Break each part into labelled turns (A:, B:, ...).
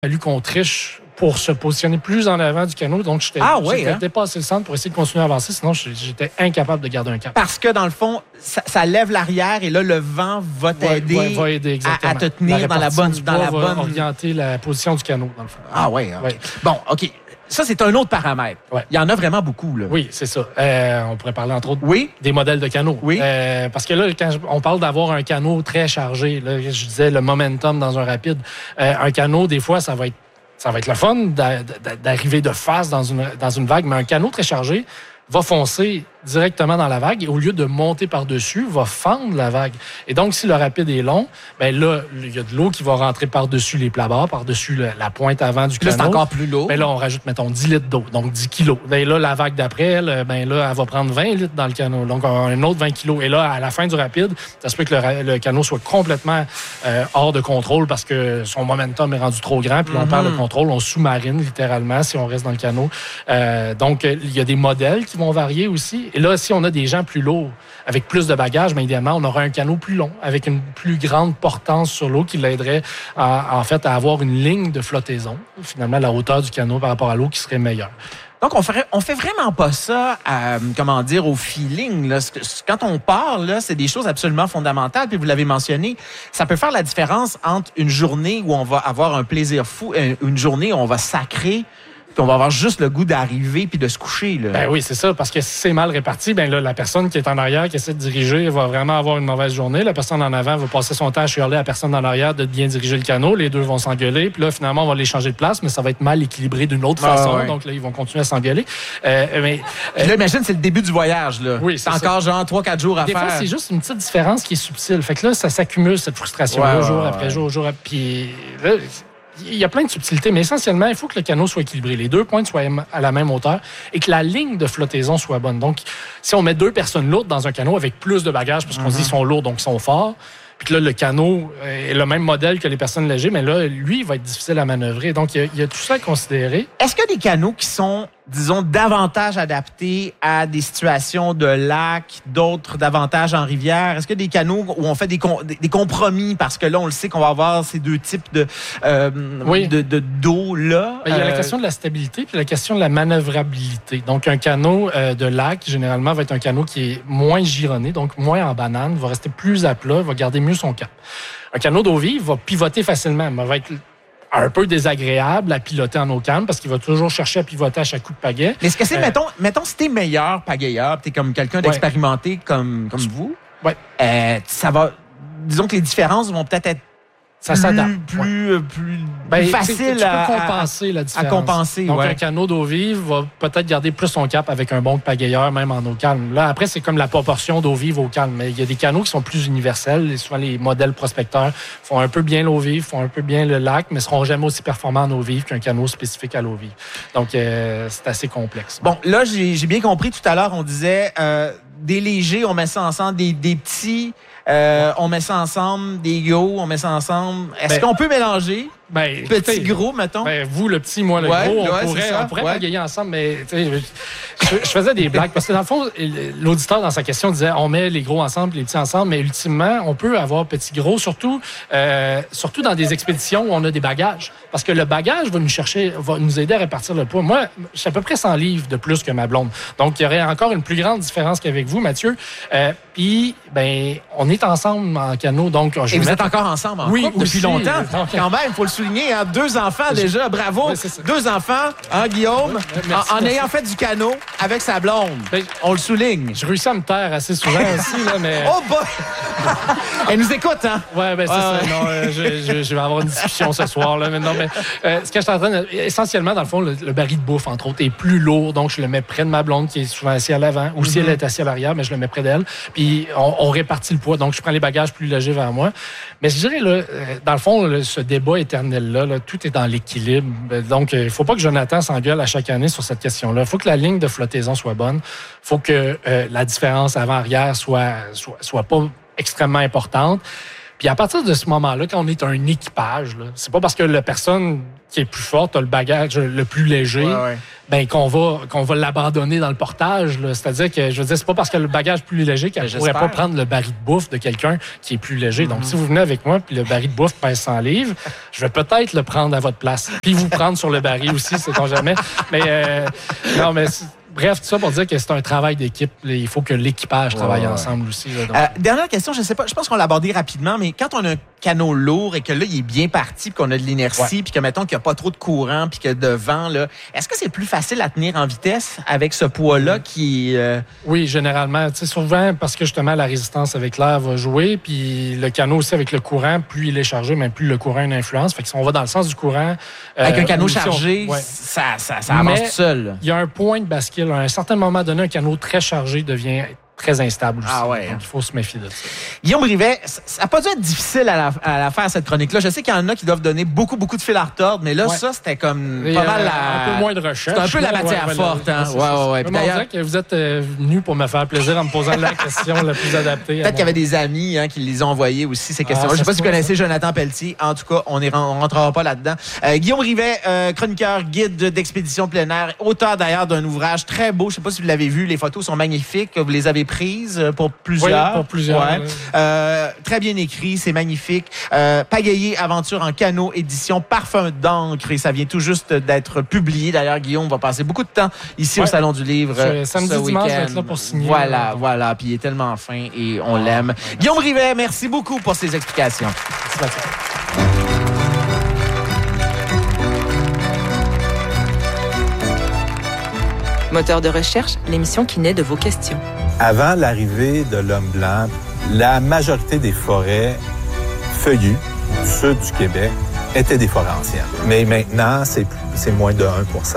A: fallu qu'on triche pour se positionner plus en avant du canot. Donc, j'étais dépassé le centre pour essayer de continuer à avancer. Sinon, j'étais incapable de garder un cap.
B: Parce que, dans le fond, ça lève l'arrière et là, le vent va t'aider
A: va aider,
B: à te tenir dans la bonne...
A: orienter la position du canot, dans le fond.
B: Ah oui, OK. Ouais. Bon, OK. Ça, c'est un autre paramètre. Ouais. Il y en a vraiment beaucoup, là.
A: Oui, c'est ça. On pourrait parler, entre autres, des modèles de canaux.
B: Oui.
A: Parce que là, quand on parle d'avoir un canot très chargé, là, je disais le momentum dans un rapide. Un canot, des fois, ça va être le fun d'arriver de face dans une vague, mais un canot très chargé va foncer directement dans la vague et au lieu de monter par-dessus, va fendre la vague. Et donc, si le rapide est long, ben là, il y a de l'eau qui va rentrer par-dessus les plats-bords, par-dessus la pointe avant du canot.
B: Là, c'est encore plus lourd.
A: Ben là, on rajoute, mettons, 10 litres d'eau, donc 10 kilos. Ben là, la vague d'après, elle va prendre 20 litres dans le canot, donc un autre 20 kilos. Et là, à la fin du rapide, ça se peut que le canot soit complètement hors de contrôle parce que son momentum est rendu trop grand, puis on perd le contrôle, on sous-marine littéralement si on reste dans le canot. Donc, il y a des modèles qui vont varier aussi. Et là, si on a des gens plus lourds, avec plus de bagages, bien évidemment, on aura un canot plus long, avec une plus grande portance sur l'eau qui l'aiderait à avoir une ligne de flottaison. Finalement, la hauteur du canot par rapport à l'eau qui serait meilleure.
B: Donc, on fait vraiment pas ça, au feeling, là. Quand on part, là, c'est des choses absolument fondamentales. Puis vous l'avez mentionné, ça peut faire la différence entre une journée où on va avoir un plaisir fou et une journée où on va sacrer. Puis on va avoir juste le goût d'arriver puis de se coucher, là.
A: Ben oui, c'est ça. Parce que si c'est mal réparti, ben là, la personne qui est en arrière, qui essaie de diriger, va vraiment avoir une mauvaise journée. La personne en avant va passer son temps à chialer à la personne en arrière de bien diriger le canot. Les deux vont s'engueuler. Puis là, finalement, on va les changer de place, mais ça va être mal équilibré d'une autre façon. Ouais. Donc là, ils vont continuer à s'engueuler.
B: Là, imagine, c'est le début du voyage, là.
A: Oui, c'est
B: encore genre 3-4 jours à faire.
A: Des fois, c'est juste une petite différence qui est subtile. Fait que là, ça s'accumule, cette frustration-là, jour après jour. Puis là, il y a plein de subtilités, mais essentiellement, il faut que le canot soit équilibré, les deux pointes soient à la même hauteur et que la ligne de flottaison soit bonne. Donc, si on met deux personnes lourdes dans un canot avec plus de bagages, parce qu'on dit qu'ils sont lourds, donc ils sont forts, puis que là, le canot est le même modèle que les personnes légères, mais là, lui, il va être difficile à manœuvrer. Donc, il y a tout ça à considérer.
B: Est-ce qu'il y a des canots qui sont, disons, davantage adaptés à des situations de lac, d'autres davantage en rivière? Est-ce qu'il y a des canots où on fait des compromis parce que là, on le sait qu'on va avoir ces deux types d'eau-là?
A: Il y a la question de la stabilité puis la question de la manœuvrabilité. Donc, un canot de lac, généralement, va être un canot qui est moins gironné, donc moins en banane, va rester plus à plat, va garder mieux son cap. Un canot d'eau vive va pivoter facilement, mais va être un peu désagréable à piloter en eau calme parce qu'il va toujours chercher à pivoter à chaque coup de pagaie.
B: Mais est-ce que c'est, mettons, si t'es meilleur pagayeur, t'es comme quelqu'un d'expérimenté comme vous, ça va, disons que les différences vont peut-être être
A: ça s'adapte.
B: Plus facile
A: tu peux compenser la différence.
B: À compenser,
A: donc, un canot d'eau vive va peut-être garder plus son cap avec un bon pagayeur, même en eau calme. Là, après, c'est comme la proportion d'eau vive au calme. Mais il y a des canots qui sont plus universels. Et souvent, les modèles prospecteurs font un peu bien l'eau vive, font un peu bien le lac, mais ne seront jamais aussi performants en eau vive qu'un canot spécifique à l'eau vive. Donc, c'est assez complexe.
B: Bon, là, j'ai bien compris tout à l'heure, on disait des légers, on met ça ensemble, des petits... on met ça ensemble, des gros, on met ça ensemble. Est-ce qu'on peut mélanger petit, gros, mettons?
A: Vous, le petit, moi, le gros, on pourrait pagayer ensemble, mais je faisais des blagues. Parce que dans le fond, l'auditeur, dans sa question, disait on met les gros ensemble, les petits ensemble, mais ultimement, on peut avoir petit, gros, surtout dans des expéditions où on a des bagages. Parce que le bagage va nous aider à répartir le poids. Moi, je suis à peu près 100 livres de plus que ma blonde. Donc, il y aurait encore une plus grande différence qu'avec vous, Mathieu. Puis, on est ensemble en canot. Donc,
B: et vous êtes encore ensemble en couple depuis longtemps.
A: Donc,
B: quand même, il faut le souligner. Hein? 2 enfants déjà, bravo. Oui, 2 enfants, Guillaume, merci. En ayant fait du canot avec sa blonde. On le souligne.
A: Je réussis à me taire assez souvent aussi, là, mais...
B: Oh boy! Elle nous écoute, hein?
A: Oui, c'est ça. Non, je vais avoir une discussion ce soir, là. Mais non, mais ce que je suis en train de... Essentiellement, dans le fond, le baril de bouffe, entre autres, est plus lourd. Donc, je le mets près de ma blonde, qui est souvent assise à l'avant. Ou si elle est assise à l'arrière, mais je le mets près d'elle. Puis, on répartit le poids. Donc, je prends les bagages plus légers vers moi. Mais je dirais, là, dans le fond, ce débat éternel-là, tout est dans l'équilibre. Donc, il ne faut pas que Jonathan s'engueule à chaque année sur cette question-là. Il faut que la ligne de flottaison soit bonne. Il faut que la différence avant-arrière soit pas extrêmement importante. Puis à partir de ce moment-là, quand on est un équipage, là, c'est pas parce que la personne qui est plus forte a le bagage le plus léger, ben qu'on va l'abandonner dans le portage. Là. C'est-à-dire que, je veux dire, c'est pas parce qu'elle a le bagage plus léger qu'elle pourrait pas prendre le baril de bouffe de quelqu'un qui est plus léger. Donc, si vous venez avec moi puis le baril de bouffe pèse 100 livres, je vais peut-être le prendre à votre place. Puis vous prendre sur le baril aussi, sait-on jamais. Mais non, mais... Bref, tout ça pour dire que c'est un travail d'équipe. Il faut que l'équipage travaille ensemble aussi. Là, donc.
B: Dernière question, je sais pas, je pense qu'on l'a abordé rapidement, mais quand on a un canot lourd et que là, il est bien parti, puis qu'on a de l'inertie, puis que, mettons, qu'il n'y a pas trop de courant, puis que de vent, là, est-ce que c'est plus facile à tenir en vitesse avec ce poids-là qui...
A: Oui, généralement. Tu sais, souvent, parce que justement, la résistance avec l'air va jouer, puis le canot aussi avec le courant, plus il est chargé, mais plus le courant a une influence. Fait que si on va dans le sens du courant...
B: Avec un canot chargé, ça avance tout seul.
A: Il y a un point de bascule. À un certain moment donné, un canot très chargé devient très instable aussi. Donc, il faut se méfier de ça.
B: Guillaume Rivet, ça n'a pas dû être difficile à la faire, cette chronique-là. Je sais qu'il y en a qui doivent donner beaucoup de fil à retordre, mais là, ça, c'était comme pas mal
A: un peu moins de recherche.
B: C'est un peu la matière forte.
A: Ouais. Puis d'ailleurs, que vous êtes venu pour me faire plaisir en me posant la question la plus adaptée.
B: Peut-être qu'il y avait des amis qui les ont envoyés aussi, ces questions-là. Je ne sais pas si vous connaissez Jonathan Pelletier. En tout cas, on ne rentrera pas là-dedans. Guillaume Rivet, chroniqueur, guide d'expédition plein air, auteur d'ailleurs d'un ouvrage très beau. Je ne sais pas si vous l'avez vu. Les photos sont magnifiques. Vous les avez prises pour plusieurs.
A: Oui, pour plusieurs.
B: Très bien écrit, c'est magnifique. Pagayer Aventure en canot, édition Parfum d'encre. Et ça vient tout juste d'être publié. D'ailleurs, Guillaume va passer beaucoup de temps ici au Salon du Livre.
A: Samedi, dimanche, je vais être là pour signer.
B: Voilà. Puis il est tellement fin et on l'aime. Guillaume Rivet, merci beaucoup pour ces explications.
A: Merci.
C: Moteur de recherche, l'émission qui naît de vos questions.
D: Avant l'arrivée de l'homme blanc, la majorité des forêts feuillues du sud du Québec étaient des forêts anciennes. Mais maintenant, c'est moins de 1%.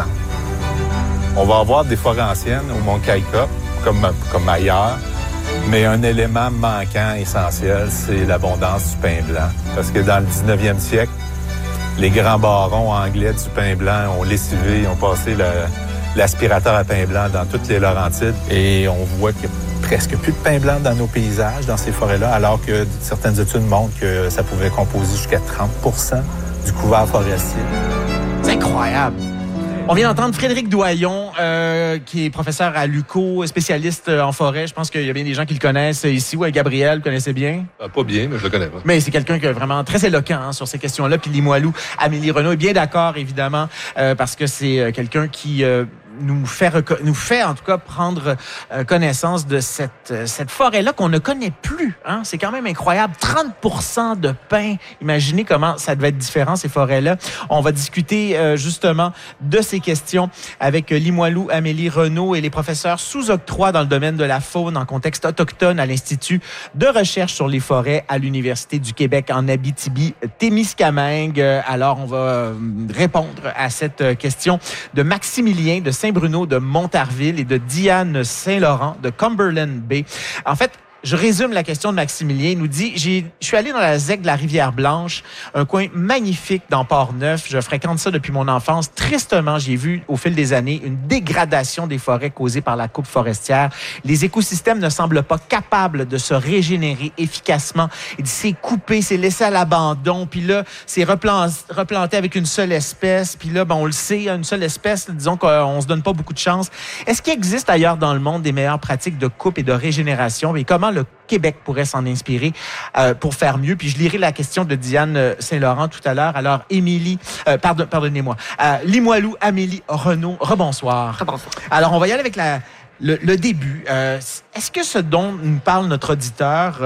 D: On va avoir des forêts anciennes au Mont-Kaïka, comme ailleurs, mais un élément manquant essentiel, c'est l'abondance du pin blanc. Parce que dans le 19e siècle, les grands barons anglais du pin blanc ont lessivé, ont passé l'aspirateur à pain blanc dans toutes les Laurentides. Et on voit qu'il y a presque plus de pain blanc dans nos paysages, dans ces forêts-là, alors que certaines études montrent que ça pouvait composer jusqu'à 30% du couvert forestier.
B: C'est incroyable! On vient d'entendre Frédéric Doyon, qui est professeur à l'UQO, spécialiste en forêt. Je pense qu'il y a bien des gens qui le connaissent ici. Ouais, Gabriel, vous connaissez bien?
E: Pas bien, mais je le connais pas.
B: Mais c'est quelqu'un qui est vraiment très éloquent sur ces questions-là. Puis Limoilou, Amélie Renaud est bien d'accord, évidemment, parce que c'est quelqu'un qui... nous fait en tout cas prendre connaissance de cette forêt-là qu'on ne connaît plus. Hein? C'est quand même incroyable. 30% de pins. Imaginez comment ça devait être différent, ces forêts-là. On va discuter justement de ces questions avec Limoilou, Amélie Renaud et les professeurs sous octroi dans le domaine de la faune en contexte autochtone à l'Institut de recherche sur les forêts à l'Université du Québec en Abitibi-Témiscamingue. Alors, on va répondre à cette question de Maximilien de Saint-Bruno de Montarville et de Diane Saint-Laurent de Cumberland Bay. En fait, je résume la question de Maximilien. Il nous dit, je suis allé dans la ZEC de la Rivière-Blanche, un coin magnifique dans Port-Neuf. Je fréquente ça depuis mon enfance. Tristement, j'ai vu au fil des années une dégradation des forêts causée par la coupe forestière. Les écosystèmes ne semblent pas capables de se régénérer efficacement. Il dit, c'est coupé, c'est laissé à l'abandon. Puis là, c'est replanté avec une seule espèce. Puis là, on le sait, une seule espèce, disons qu'on se donne pas beaucoup de chance. Est-ce qu'il existe ailleurs dans le monde des meilleures pratiques de coupe et de régénération? Et comment le Québec pourrait s'en inspirer pour faire mieux? Puis je lirai la question de Diane Saint-Laurent tout à l'heure. Alors, pardonnez-moi. Limoilou, Amélie Renaud, rebonsoir.
C: Rebonsoir.
B: Alors, on va y aller avec le début. Est-ce que ce dont nous parle notre auditeur,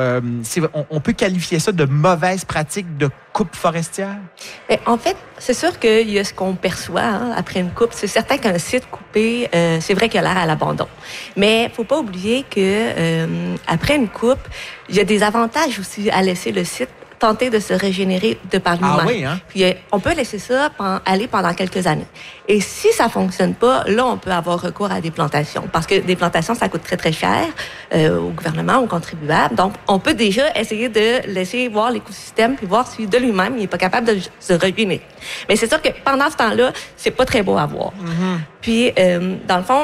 B: on peut qualifier ça de mauvaise pratique de coupe forestière?
F: Mais en fait, c'est sûr qu'il y a ce qu'on perçoit après une coupe. C'est certain qu'un site coupé, c'est vrai qu'il a l'air à l'abandon. Mais il ne faut pas oublier que après une coupe, il y a des avantages aussi à laisser le site tenter de se régénérer de par lui-même.
B: Ah oui, hein?
F: Puis on peut laisser ça aller pendant quelques années. Et si ça fonctionne pas, là, on peut avoir recours à des plantations. Parce que des plantations, ça coûte très, très cher au gouvernement, aux contribuables. Donc, on peut déjà essayer de laisser voir l'écosystème puis voir si de lui-même, il n'est pas capable de se régénérer. Mais c'est sûr que pendant ce temps-là, c'est pas très beau à voir.
B: Mm-hmm.
F: Puis, dans le fond,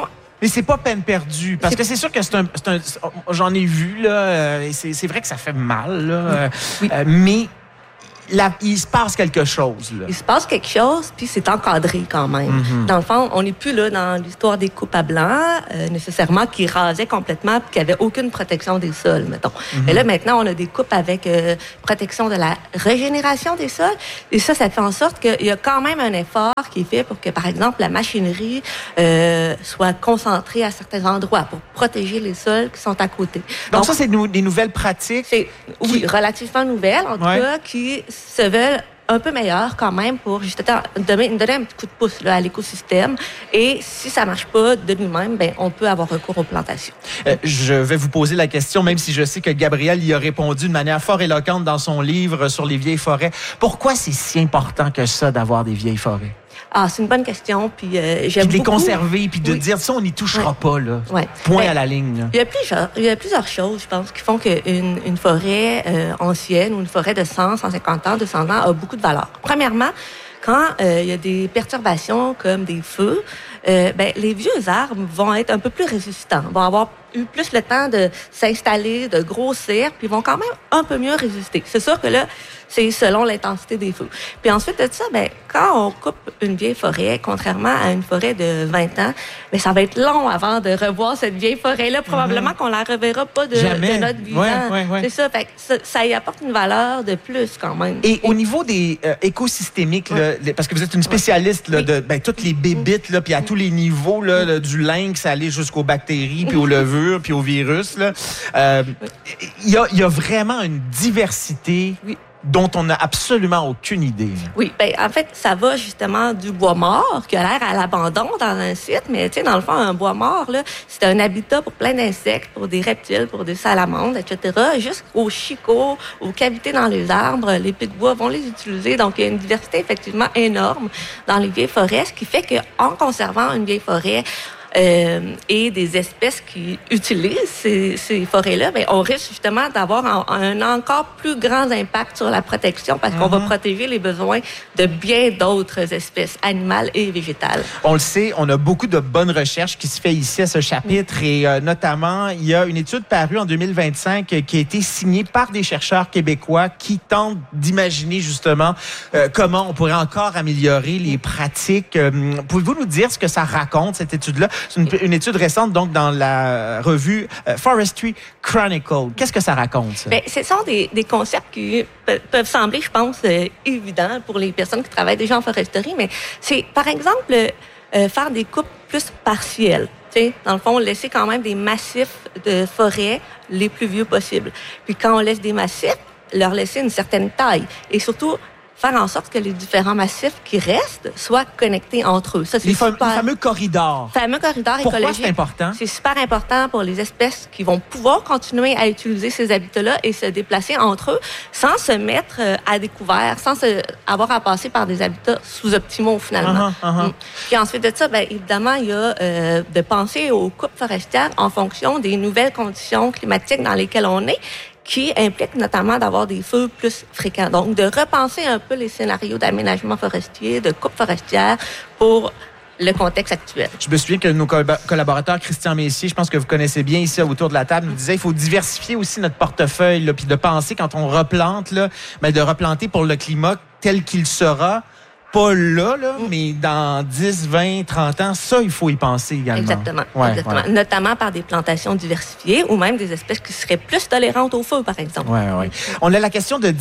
B: Mais c'est pas peine perdue, parce que c'est sûr que j'en ai vu, là, et c'est vrai que ça fait mal, là,
F: Oui.
B: Mais il se passe quelque chose, là.
F: Il se passe quelque chose, puis c'est encadré quand même.
B: Mm-hmm.
F: Dans le fond, on n'est plus là dans l'histoire des coupes à blanc, nécessairement, qui rasaient complètement, puis qui n'avaient aucune protection des sols, mettons. Mais là, maintenant, on a des coupes avec protection de la régénération des sols. Et ça fait en sorte qu'il y a quand même un effort qui est fait pour que, par exemple, la machinerie soit concentrée à certains endroits pour protéger les sols qui sont à côté.
B: Donc ça, c'est des nouvelles pratiques?
F: Oui, relativement nouvelles, en tout cas, qui se veulent un peu meilleures quand même pour justement donner un petit coup de pouce là, à l'écosystème. Et si ça marche pas de lui-même, ben on peut avoir recours aux plantations.
B: Je vais vous poser la question, même si je sais que Gabriel y a répondu de manière fort éloquente dans son livre sur les vieilles forêts. Pourquoi c'est si important que ça d'avoir des vieilles forêts?
F: Ah, c'est une bonne question. Puis j'aime
B: de les
F: beaucoup
B: conserver, puis de dire ça, on n'y touchera pas, là.
F: Ouais.
B: Point à la ligne, là.
F: Il y a plusieurs choses, je pense, qui font qu'une forêt ancienne ou une forêt de 100, 150 ans, 200 ans a beaucoup de valeur. Premièrement, quand il y a des perturbations comme des feux, les vieux arbres vont être un peu plus résistants, vont avoir eu plus le temps de s'installer, de grossir, puis vont quand même un peu mieux résister. C'est sûr que là, c'est selon l'intensité des feux. Puis ensuite de ça, quand on coupe une vieille forêt, contrairement à une forêt de 20 ans, ça va être long avant de revoir cette vieille forêt-là. Probablement qu'on la reverra pas de notre vivant.
B: Ouais.
F: C'est ça. Fait que ça y apporte une valeur de plus quand même.
B: Et au niveau des écosystémiques, là, parce que vous êtes une spécialiste là, de toutes les bébites, là, puis à tous les niveaux, là, du lynx aller jusqu'aux bactéries, puis aux levures, puis aux virus, là, il y a vraiment une diversité dont on n'a absolument aucune idée.
F: Oui, en fait, ça va justement du bois mort, qui a l'air à l'abandon dans un site, mais tu sais, dans le fond, un bois mort, là, c'est un habitat pour plein d'insectes, pour des reptiles, pour des salamandres, etc., jusqu'aux chicots, aux cavités dans les arbres, les pics de bois vont les utiliser. Donc, il y a une diversité effectivement énorme dans les vieilles forêts, ce qui fait qu'en conservant une vieille forêt, et des espèces qui utilisent ces forêts-là, on risque justement d'avoir un encore plus grand impact sur la protection parce qu'on va protéger les besoins de bien d'autres espèces animales et végétales.
B: On le sait, on a beaucoup de bonnes recherches qui se fait ici à ce chapitre et notamment, il y a une étude parue en 2025 qui a été signée par des chercheurs québécois qui tentent d'imaginer justement comment on pourrait encore améliorer les pratiques. Pouvez-vous nous dire ce que ça raconte, cette étude-là? C'est une étude récente, donc, dans la revue Forestry Chronicle. Qu'est-ce que ça raconte, ça?
F: Ce sont des concepts qui peuvent sembler, je pense, évidents pour les personnes qui travaillent déjà en foresterie, mais c'est, par exemple, faire des coupes plus partielles. T'sais, dans le fond, laisser quand même des massifs de forêt les plus vieux possibles. Puis quand on laisse des massifs, leur laisser une certaine taille. Et surtout, faire en sorte que les différents massifs qui restent soient connectés entre eux. Ça, c'est
B: les fameux corridors.
F: Fameux corridors écologiques.
B: Pourquoi c'est important?
F: C'est super important pour les espèces qui vont pouvoir continuer à utiliser ces habitats-là et se déplacer entre eux sans se mettre à découvert, sans avoir à passer par des habitats sous-optimaux, finalement. Puis ensuite de ça, évidemment, il y a de penser aux coupes forestières en fonction des nouvelles conditions climatiques dans lesquelles on est, qui implique notamment d'avoir des feux plus fréquents. Donc, de repenser un peu les scénarios d'aménagement forestier, de coupe forestière pour le contexte actuel. Je
B: me souviens que nos collaborateurs, Christian Messier, je pense que vous connaissez bien ici autour de la table, nous disait qu'il faut diversifier aussi notre portefeuille, puis de penser quand on replante, là, de replanter pour le climat tel qu'il sera. Pas là, mais dans 10, 20, 30 ans, ça, il faut y penser également.
F: Exactement. Notamment par des plantations diversifiées ou même des espèces qui seraient plus tolérantes au feu, par exemple.
B: On a la question de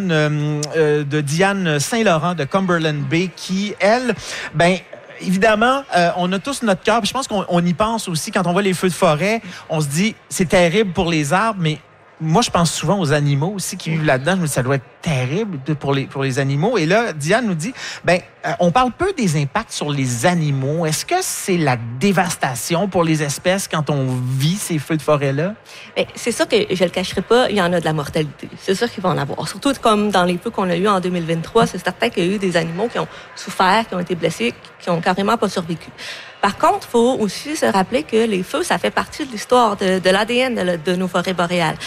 B: Diane Saint-Laurent de Cumberland Bay qui, elle, évidemment, on a tous notre cœur. Je pense qu'on y pense aussi quand on voit les feux de forêt. On se dit, c'est terrible pour les arbres, mais moi, je pense souvent aux animaux aussi qui vivent là-dedans. Je me dis, ça doit être terrible pour les animaux. Et là, Diane nous dit, on parle peu des impacts sur les animaux. Est-ce que c'est la dévastation pour les espèces quand on vit ces feux de forêt-là?
F: C'est sûr que je le cacherai pas, il y en a de la mortalité. C'est sûr qu'ils vont en avoir. Surtout comme dans les feux qu'on a eu en 2023, c'est certain qu'il y a eu des animaux qui ont souffert, qui ont été blessés, qui ont carrément pas survécu. Par contre, il faut aussi se rappeler que les feux, ça fait partie de l'histoire de l'ADN de nos forêts boréales.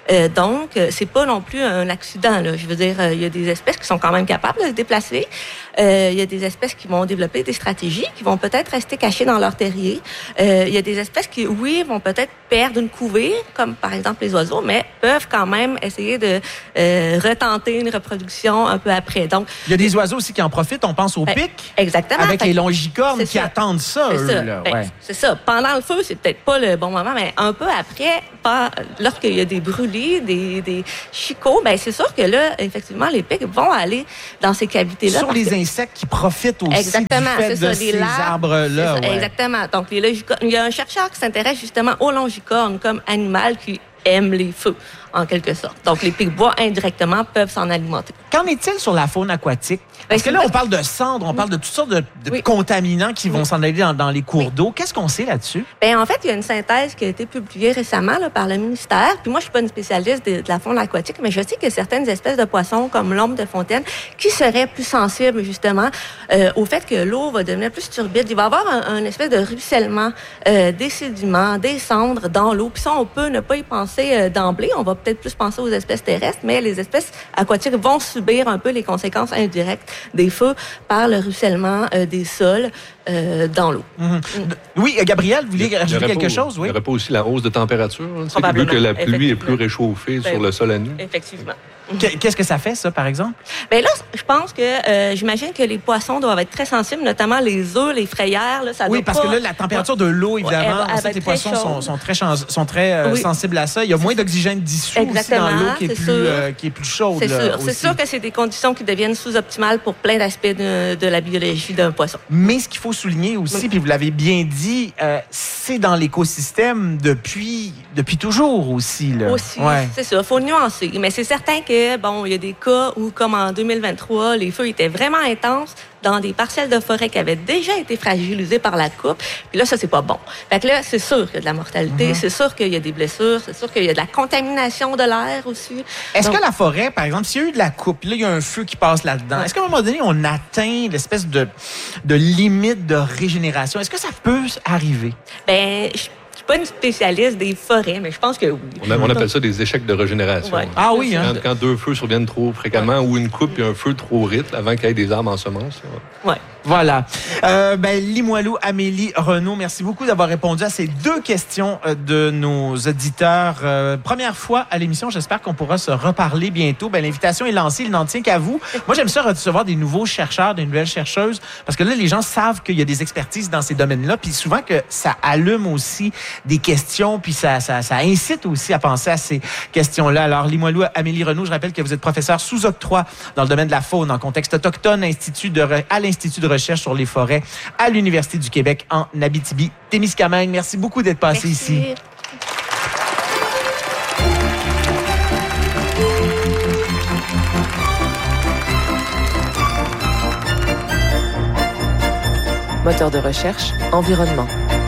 F: Donc, c'est pas non plus un accident, là. Je veux dire, il y a des espèces qui sont quand même capables de se déplacer. Il y a des espèces qui vont développer des stratégies, qui vont peut-être rester cachées dans leur terrier. Il y a des espèces qui, oui, vont peut-être perdre une couvée, comme par exemple les oiseaux, mais peuvent quand même essayer de retenter une reproduction un peu après. Donc,
B: il y a des oiseaux aussi qui en profitent. On pense aux pics.
F: Exactement.
B: Avec les longicornes qui attendent ça, eux.
F: C'est ça. Pendant le feu, c'est peut-être pas le bon moment, mais un peu après, lorsqu'il y a des brûlis, des chicots, c'est sûr que là, effectivement, les pics vont aller dans ces cavités-là.
B: Sur les insectes qui profitent aussi
F: exactement,
B: du fait de ces arbres-là.
F: Ouais. Exactement. Donc, les longicornes, il y a un chercheur qui s'intéresse justement aux longicornes comme animal qui aime les feux, en quelque sorte. Donc, les pics-bois, indirectement, peuvent s'en alimenter.
B: Qu'en est-il sur la faune aquatique? Parce que là, on parle de cendres, on parle de toutes sortes de contaminants qui vont s'en aller dans les cours d'eau. Qu'est-ce qu'on sait là-dessus?
F: En fait, il y a une synthèse qui a été publiée récemment là, par le ministère. Puis moi, je suis pas une spécialiste de la faune aquatique, mais je sais qu'il y a certaines espèces de poissons, comme l'ombre de fontaine, qui seraient plus sensibles, justement, au fait que l'eau va devenir plus turbide. Il va y avoir un espèce de ruissellement des sédiments, des cendres dans l'eau. Puis ça, on peut ne pas y penser d'emblée. On va peut-être plus penser aux espèces terrestres, mais les espèces aquatiques vont subir un peu les conséquences indirectes des feux par le ruissellement des sols dans l'eau.
B: Oui, Gabriel, vous vouliez rajouter quelque chose? Oui?
E: Il n'y aurait pas aussi la hausse de température, vu que la pluie est plus réchauffée sur le sol à nu?
F: Effectivement.
B: Qu'est-ce que ça fait, ça, par exemple?
F: Là, je pense que j'imagine que les poissons doivent être très sensibles, notamment les œufs, les frayères. Là,
B: oui, parce que là, la température de l'eau, évidemment, on sait que les poissons sont très sensibles à ça. Il y a moins d'oxygène dissous aussi dans l'eau qui est plus chaude.
F: C'est sûr que c'est des conditions qui deviennent sous-optimales pour plein d'aspects de la biologie d'un poisson.
B: Mais ce qu'il faut souligner aussi, puis vous l'avez bien dit, c'est dans l'écosystème depuis toujours aussi. Là.
F: Aussi, c'est ça. Il faut nuancer. Mais c'est certain que il y a des cas où, comme en 2023, les feux étaient vraiment intenses dans des parcelles de forêt qui avaient déjà été fragilisées par la coupe. Puis là, ça, c'est pas bon. Fait que là, c'est sûr qu'il y a de la mortalité, c'est sûr qu'il y a des blessures, c'est sûr qu'il y a de la contamination de l'air aussi.
B: Est-ce que la forêt, par exemple, s'il y a eu de la coupe, là, il y a un feu qui passe là-dedans, est-ce qu'à un moment donné, on atteint l'espèce de limite de régénération? Est-ce que ça peut arriver?
F: Pas une spécialiste des forêts, mais je pense que oui.
E: On appelle ça des échecs de régénération.
B: Ouais. Ah oui, hein?
E: Quand deux feux surviennent trop fréquemment ou une coupe et un feu trop rythme avant qu'il y ait des arbres en semence.
F: Oui.
B: Voilà. Limoilou, Amélie Renaud, merci beaucoup d'avoir répondu à ces deux questions de nos auditeurs. Première fois à l'émission, j'espère qu'on pourra se reparler bientôt. L'invitation est lancée, il n'en tient qu'à vous. Moi, j'aime ça recevoir des nouveaux chercheurs, des nouvelles chercheuses, parce que là, les gens savent qu'il y a des expertises dans ces domaines-là, puis souvent que ça allume aussi des questions, puis ça incite aussi à penser à ces questions-là. Alors, Limoilou, Amélie Renaud, je rappelle que vous êtes professeur sous octroi dans le domaine de la faune en contexte autochtone à l'Institut de recherche sur les forêts à l'Université du Québec en Abitibi-Témiscamingue. Merci beaucoup d'être passé ici.
C: Moteur de recherche, environnement.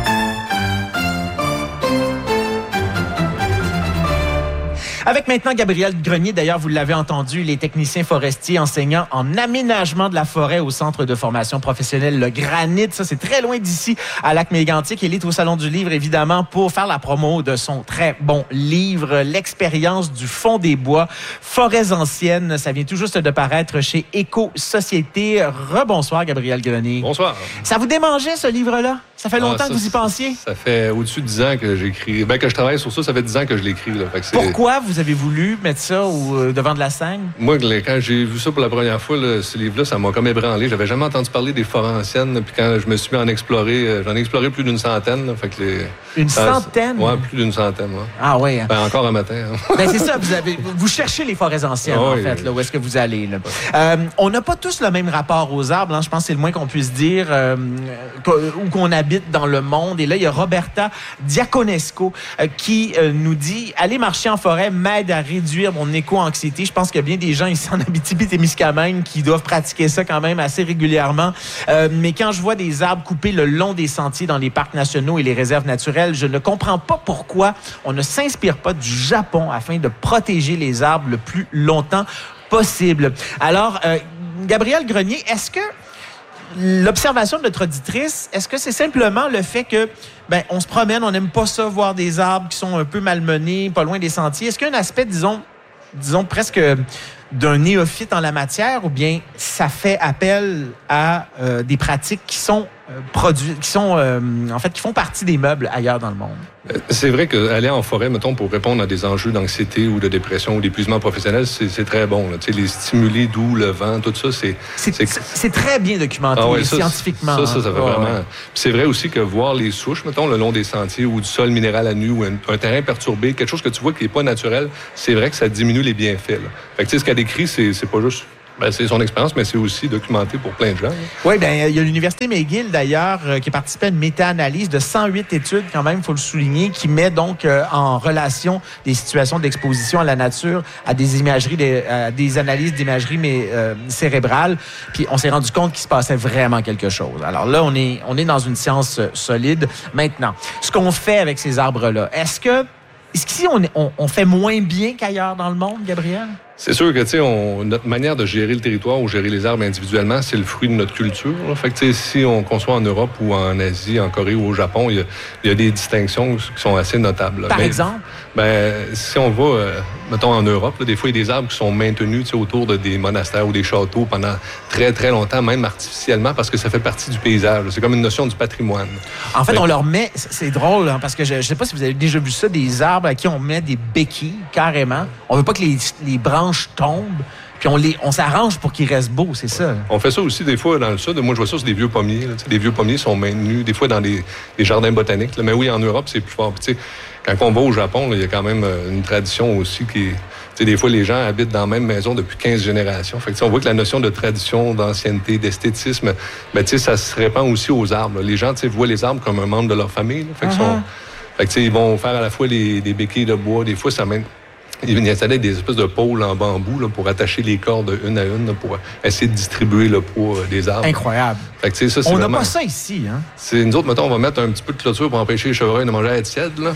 B: Avec maintenant Gabriel Grenier, d'ailleurs, vous l'avez entendu, il est technicien forestier enseignant en aménagement de la forêt au Centre de formation professionnelle Le Granit. Ça, c'est très loin d'ici, à Lac-Mégantic. Il est au Salon du Livre, évidemment, pour faire la promo de son très bon livre, L'expérience du fond des bois, forêts anciennes. Ça vient tout juste de paraître chez Éco-Société. Rebonsoir, Gabriel Grenier.
E: Bonsoir.
B: Ça vous démangeait, ce livre-là? Ça fait longtemps que vous y pensiez?
E: Ça fait au-dessus de 10 ans que j'écris. Que je travaille sur ça, ça fait 10 ans que je l'écris. Là.
B: Pourquoi vous avez voulu mettre ça devant de la scène?
E: Moi, quand j'ai vu ça pour la première fois, ce livre-là, ça m'a comme ébranlé. J'avais jamais entendu parler des forêts anciennes. Puis quand je me suis mis à en explorer, j'en ai exploré plus d'une centaine. Là,
B: une centaine?
E: Oui, plus d'une centaine. Ouais.
B: Ah oui. Hein.
E: Encore un matin. Hein.
B: C'est ça, vous cherchez les forêts anciennes, en fait, là, où est-ce que vous allez. Là. On n'a pas tous le même rapport aux arbres. Hein, je pense que c'est le moins qu'on puisse dire, où qu'on habite dans le monde. Et là, il y a Roberta Diaconesco qui nous dit « Aller marcher en forêt m'aide à réduire mon éco-anxiété. » Je pense qu'il y a bien des gens ici en Abitibi-Témiscamingue qui doivent pratiquer ça quand même assez régulièrement. Mais quand je vois des arbres coupés le long des sentiers dans les parcs nationaux et les réserves naturelles, je ne comprends pas pourquoi on ne s'inspire pas du Japon afin de protéger les arbres le plus longtemps possible. Alors, Gabriel Grenier, est-ce que l'observation de notre auditrice, est-ce que c'est simplement le fait que on se promène, on n'aime pas ça, voir des arbres qui sont un peu malmenés, pas loin des sentiers? Est-ce qu'il y a un aspect, disons presque d'un néophyte en la matière, ou bien ça fait appel à des pratiques qui sont qui font partie des meubles ailleurs dans le monde?
E: C'est vrai qu'aller en forêt, mettons, pour répondre à des enjeux d'anxiété ou de dépression ou d'épuisement professionnel, c'est très bon. Là. Tu sais, les stimuli doux, le vent, tout ça,
B: c'est très bien documenté scientifiquement.
E: Ça fait vraiment... Ouais. C'est vrai aussi que voir les souches, mettons, le long des sentiers ou du sol minéral à nu ou un terrain perturbé, quelque chose que tu vois qui n'est pas naturel, c'est vrai que ça diminue les bienfaits. Là. Fait que tu sais, ce qu'elle décrit, c'est pas juste... c'est son expérience, mais c'est aussi documenté pour plein de gens.
B: Oui, il y a l'Université McGill, d'ailleurs, qui a participé à une méta-analyse de 108 études, quand même, il faut le souligner, qui met donc en relation des situations d'exposition à la nature, à des imageries, des analyses d'imagerie cérébrale. Puis on s'est rendu compte qu'il se passait vraiment quelque chose. Alors là, on est dans une science solide. Maintenant, ce qu'on fait avec ces arbres-là, est-ce qu'ici, on fait moins bien qu'ailleurs dans le monde, Gabriel?
E: C'est sûr que, tu sais, notre manière de gérer le territoire ou gérer les arbres individuellement, c'est le fruit de notre culture. Là. Fait que, tu sais, si on conçoit en Europe ou en Asie, en Corée ou au Japon, il y a des distinctions qui sont assez notables. Là.
B: Par exemple?
E: Si on va, mettons, en Europe, là, des fois, il y a des arbres qui sont maintenus, tu sais, autour de des monastères ou des châteaux pendant très, très longtemps, même artificiellement, parce que ça fait partie du paysage. C'est comme une notion du patrimoine.
B: En fait, on leur met... C'est drôle, hein, parce que je sais pas si vous avez déjà vu ça, des arbres à qui on met des béquilles, carrément. On veut pas que les branches tombent, puis on s'arrange pour qu'ils restent beaux, c'est ça.
E: On fait ça aussi des fois dans le sud. Moi, je vois ça sur des vieux pommiers. Là. Les vieux pommiers sont maintenus des fois dans des jardins botaniques. Là. Mais oui, en Europe, c'est plus fort. Puis, quand on va au Japon, il y a quand même une tradition aussi qui est... Des fois, les gens habitent dans la même maison depuis 15 générations. Fait que, on voit que la notion de tradition, d'ancienneté, d'esthétisme, ça se répand aussi aux arbres. Là. Les gens voient les arbres comme un membre de leur famille. Là. Fait que, ils vont faire à la fois des béquilles de bois. Des fois, ça mène... Ils installaient des espèces de pôles en bambou là, pour attacher les cordes une à une là, pour essayer de distribuer le poids des arbres.
B: Incroyable.
E: Fait que, ça,
B: on
E: n'a
B: pas ça ici. Hein?
E: Nous autres, mettons, on va mettre un petit peu de clôture pour empêcher les chevreuils de manger à la tiède. Là.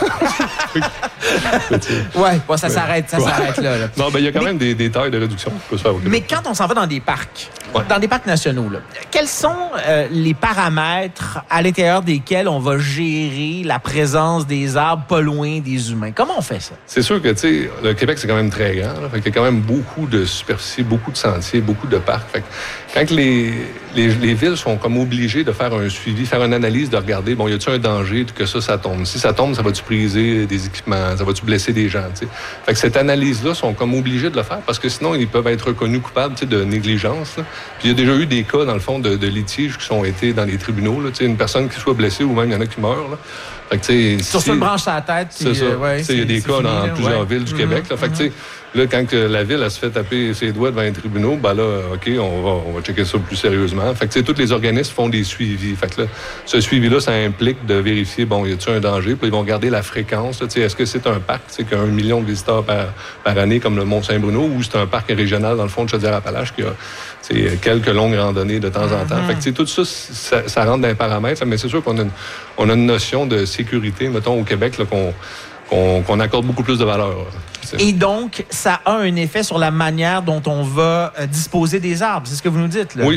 B: Ouais, ça s'arrête là.
E: Non, il y a quand même des tailles de réduction qui peuvent se faire au Québec.
B: Mais quand on s'en va dans des parcs, dans des parcs nationaux, là, quels sont les paramètres à l'intérieur desquels on va gérer la présence des arbres pas loin des humains? Comment on fait ça?
E: C'est sûr que, le Québec, c'est quand même très grand. Là, fait qu'il y a quand même beaucoup de superficie, beaucoup de sentiers, beaucoup de parcs. Fait que quand les villes sont comme obligées de faire un suivi, faire une analyse, de regarder, y a-t-il un danger que ça tombe? Si ça tombe, ça va-tu briser des équipements? Ça va-tu blesser des gens? T'sais? Fait que cette analyse-là sont comme obligés de le faire parce que sinon, ils peuvent être reconnus coupables de négligence. Là. Puis il y a déjà eu des cas, dans le fond, de litiges qui sont été dans les tribunaux. Là, une personne qui soit blessée ou même il y en a qui meurent. Là. Fait que,
B: sur une branche à la tête.
E: C'est ça. Il y a des cas dans plusieurs villes du Québec. Là. Fait que, là, quand la ville elle se fait taper ses doigts devant les tribunaux, OK, on va checker ça plus sérieusement. Fait que, tous les organismes font des suivis. Fait que là, ce suivi-là, ça implique de vérifier, y a-t-il un danger? Puis ils vont regarder la fréquence. Là, est-ce que c'est un parc qui a 1 million de visiteurs par année, comme le Mont-Saint-Bruno, ou c'est un parc régional, dans le fond de Chaudière-Appalaches, qui a quelques longues randonnées de temps en temps. Fait que, tout ça rentre dans les paramètres. Mais c'est sûr qu'on a une notion de sécurité, mettons, au Québec, là, qu'on accorde beaucoup plus de valeur.
B: Et donc, ça a un effet sur la manière dont on va disposer des arbres. C'est ce que vous nous dites, là?
E: Oui.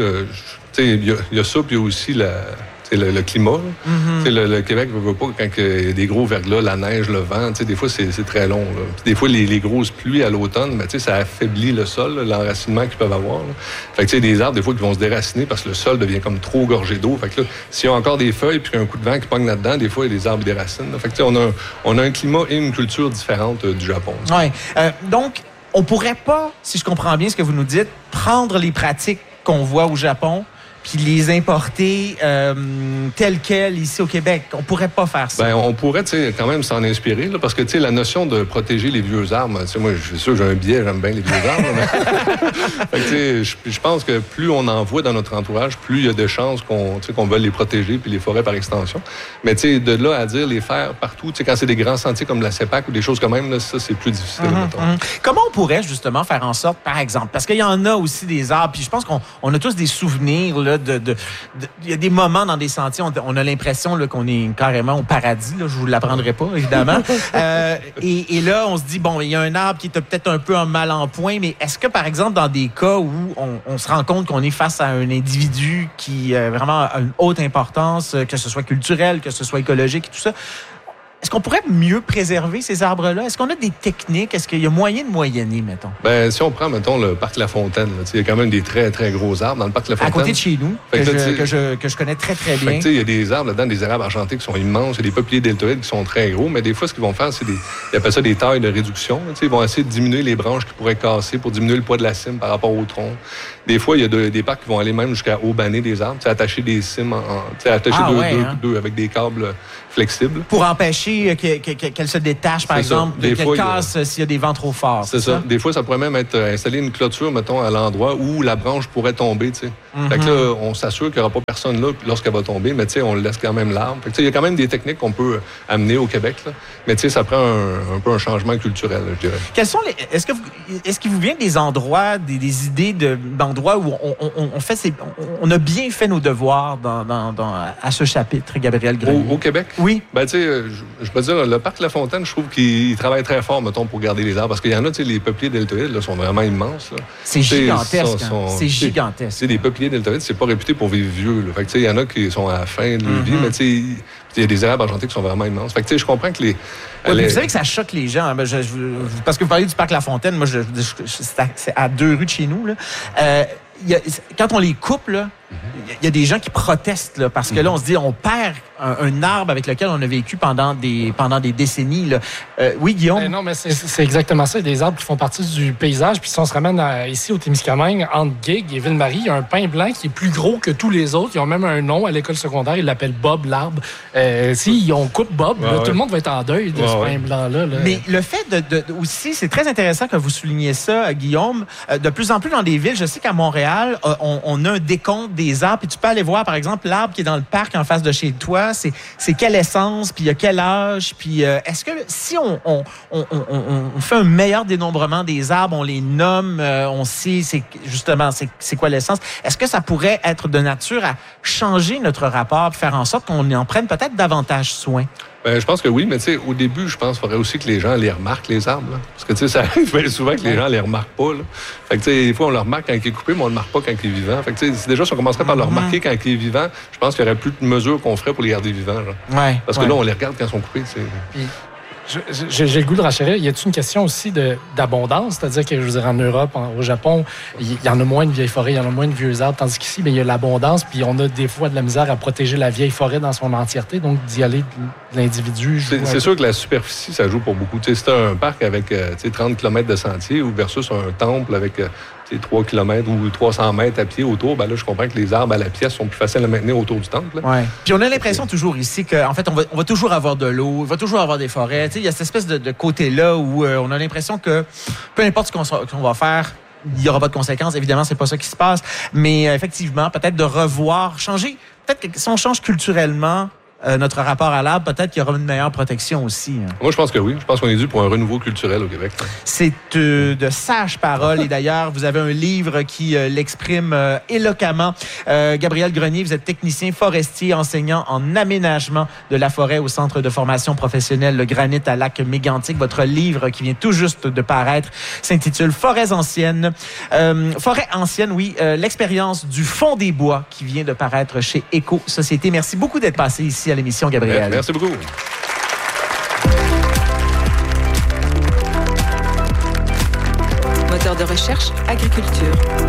E: Il y a ça, puis il y a aussi le climat. Le Québec ne veut pas quand il y a des gros verglas, la neige, le vent. Des fois, c'est très long. Là. Des fois, les grosses pluies à l'automne, ça affaiblit le sol, l'enracinement qu'ils peuvent avoir. Là. Fait que des arbres, des fois, qui vont se déraciner parce que le sol devient comme trop gorgé d'eau. Fait que là, s'il y a encore des feuilles puis un coup de vent qui pogne là-dedans, des fois, les arbres déracinent. Là. Fait que on a un climat et une culture différente du Japon.
B: Oui. Donc, on pourrait pas, si je comprends bien ce que vous nous dites, prendre les pratiques qu'on voit au Japon puis les importer telles quelles ici au Québec. On pourrait pas faire ça.
E: On pourrait quand même s'en inspirer, là, parce que la notion de protéger les vieux arbres, moi, je suis sûr que j'ai un biais, j'aime bien les vieux arbres. Fait que, je pense que plus on en voit dans notre entourage, plus il y a de chances qu'on veuille les protéger, puis les forêts par extension. Mais de là à dire les faire partout, quand c'est des grands sentiers comme la CEPAC ou des choses comme même, là, ça, c'est plus difficile.
B: Comment on pourrait justement faire en sorte, par exemple, parce qu'il y en a aussi des arbres, puis je pense qu'on a tous des souvenirs là, là, il y a des moments dans des sentiers, on a l'impression là, qu'on est carrément au paradis. Là, je vous l'apprendrai pas, évidemment. Et là, on se dit, bon, il y a un arbre qui est peut-être un peu mal en point, mais est-ce que, par exemple, dans des cas où on se rend compte qu'on est face à un individu qui vraiment a une haute importance, que ce soit culturel, que ce soit écologique et tout ça, est-ce qu'on pourrait mieux préserver ces arbres-là? Est-ce qu'on a des techniques? Est-ce qu'il y a moyen de moyenner, mettons? Ben,
E: si on prend, mettons, le parc La Fontaine, il y a quand même des très, très gros arbres dans le parc La Fontaine.
B: À côté de chez nous, que je connais très, très bien.
E: Il y a des arbres là-dedans, des érables argentés qui sont immenses, il y a des peupliers deltoïdes qui sont très gros, mais des fois, ce qu'ils vont faire, ils appellent ça des tailles de réduction. Ils vont essayer de diminuer les branches qui pourraient casser pour diminuer le poids de la cime par rapport au tronc. Des fois, il y a des parcs qui vont aller même jusqu'à aubaner des arbres, attacher des cimes, attacher deux avec des câbles flexibles.
B: Pour empêcher qu'elle se détache, par exemple, qu'elle casse s'il y a des vents trop forts.
E: C'est ça. Des fois, ça pourrait même être installer une clôture, mettons, à l'endroit où la branche pourrait tomber, tu sais. Fait que là, on s'assure qu'il n'y aura pas personne là lorsqu'elle va tomber, mais tu sais, on laisse quand même l'arbre. Fait que il y a quand même des techniques qu'on peut amener au Québec, là. Mais tu sais, ça prend un peu un changement culturel, je dirais.
B: Quels sont est-ce qu'il vous vient des endroits, des idées d'endroits où on a bien fait nos devoirs à ce chapitre, Gabriel Grenier?
E: Au Québec?
B: Oui.
E: Ben, tu sais, je peux dire, le parc La Fontaine, je trouve qu'il travaille très fort, mettons, pour garder les arbres. Parce qu'il y en a, tu sais, les peupliers deltoïdes, là, sont vraiment immenses, là.
B: C'est gigantesque. C'est gigantesque.
E: Tu sais, les peupliers deltoïdes, c'est pas réputé pour vivre vieux, là. Fait que, tu sais, il y en a qui sont à la fin de leur vie, mais tu sais, il y a des érables argentés qui sont vraiment immenses. Fait que, tu sais, je comprends que
B: vous savez que ça choque les gens. Hein? Parce que vous parlez du parc La Fontaine, moi, c'est à 2 rues de chez nous, là. Quand on les coupe, là, il y a des gens qui protestent là, parce que là, on se dit, on perd un arbre avec lequel on a vécu pendant des décennies. Là. Oui, Guillaume?
A: Non, mais c'est exactement ça. Il y a des arbres qui font partie du paysage. Puis si on se ramène ici au Témiscamingue, entre Guigues et Ville-Marie, il y a un pin blanc qui est plus gros que tous les autres. Ils ont même un nom à l'école secondaire. Ils l'appellent Bob l'arbre. Si on coupe Bob, là, tout le monde va être en deuil de ce pin blanc-là. Là.
B: Mais le fait aussi, c'est très intéressant que vous souligniez ça, Guillaume. De plus en plus dans des villes, je sais qu'à Montréal, on a un décompte des arbres. Puis tu peux aller voir, par exemple, l'arbre qui est dans le parc en face de chez toi. C'est quelle essence, puis il y a quel âge. Puis est-ce que si on fait un meilleur dénombrement des arbres, on les nomme, on sait c'est quoi l'essence, est-ce que ça pourrait être de nature à changer notre rapport, puis faire en sorte qu'on en prenne peut-être davantage soin?
E: Ben, je pense que oui, mais tu sais, au début, je pense qu'il faudrait aussi que les gens les remarquent, les arbres. Là. Parce que, tu sais, ça arrive souvent que les gens les remarquent pas. Là. Fait que, tu sais, des fois, on le remarque quand il est coupé, mais on le remarque pas quand il est vivant. Fait que, tu sais, déjà, si on commencerait par le remarquer quand il est vivant, je pense qu'il y aurait plus de mesures qu'on ferait pour les garder vivants. Là. Parce que là, on les regarde quand ils sont coupés, tu sais.
A: J'ai le goût de renchérir. Y a-t-il une question aussi d'abondance? C'est-à-dire que, je veux dire, en Europe, au Japon, il y en a moins de vieilles forêts, il y en a moins de vieux arbres, tandis qu'ici, il y a l'abondance, puis on a des fois de la misère à protéger la vieille forêt dans son entièreté, donc d'y aller de l'individu.
E: C'est sûr que la superficie, ça joue pour beaucoup. Tu sais, c'est un parc avec 30 km de sentier versus un temple avec 3 km ou 300 mètres à pied autour, ben là, je comprends que les arbres à la pièce sont plus faciles à maintenir autour du temple.
B: Ouais. Puis on a l'impression toujours ici qu'en fait, on va toujours avoir de l'eau, il va toujours avoir des forêts. Il y a cette espèce de côté-là où on a l'impression que peu importe ce qu'on va faire, il n'y aura pas de conséquences. Évidemment, c'est pas ça qui se passe. Mais effectivement, peut-être de revoir, changer. Peut-être que si on change culturellement notre rapport à l'arbre, peut-être qu'il y aura une meilleure protection aussi. Hein.
E: Moi, je pense que oui. Je pense qu'on est dû pour un renouveau culturel au Québec.
B: C'est de sages paroles. Et d'ailleurs, vous avez un livre qui l'exprime éloquemment. Gabriel Grenier, vous êtes technicien forestier, enseignant en aménagement de la forêt au Centre de formation professionnelle Le Granit à Lac-Mégantic. Votre livre qui vient tout juste de paraître s'intitule Forêts anciennes. Forêts anciennes, oui. L'expérience du fond des bois qui vient de paraître chez Éco-Société. Merci beaucoup d'être passé ici à l'émission, Gabriel.
E: Merci beaucoup.
C: Moteur de recherche, agriculture.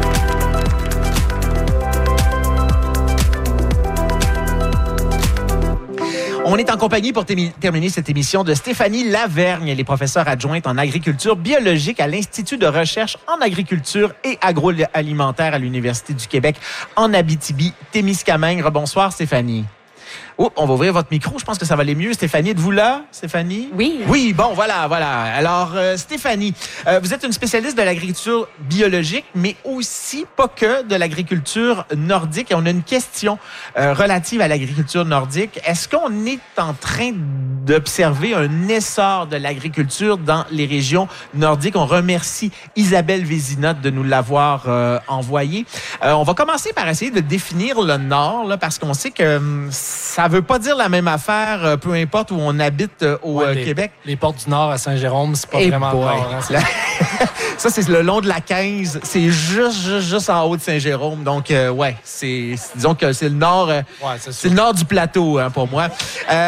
B: On est en compagnie pour terminer cette émission de Stéphanie Lavergne. Elle est professeure adjointe en agriculture biologique à l'Institut de recherche en agriculture et agroalimentaire à l'Université du Québec en Abitibi-Témiscamingue. Bonsoir, Stéphanie. Oh, on va ouvrir votre micro. Je pense que ça va aller mieux. Stéphanie, êtes-vous là, Stéphanie?
G: Oui.
B: Oui, bon, voilà. Alors, Stéphanie, vous êtes une spécialiste de l'agriculture biologique, mais aussi pas que de l'agriculture nordique. Et on a une question relative à l'agriculture nordique. Est-ce qu'on est en train d'observer un essor de l'agriculture dans les régions nordiques? On remercie Isabelle Vézina de nous l'avoir envoyé. On va commencer par essayer de définir le Nord, là, parce qu'on sait que ça veut pas dire la même affaire, peu importe où on habite au Québec.
A: Les portes du Nord à Saint-Jérôme, c'est pas vraiment le Nord. Hein,
B: ça, c'est le long de la 15. C'est juste en haut de Saint-Jérôme. Donc, disons que c'est le Nord. C'est le Nord du plateau, hein, pour moi.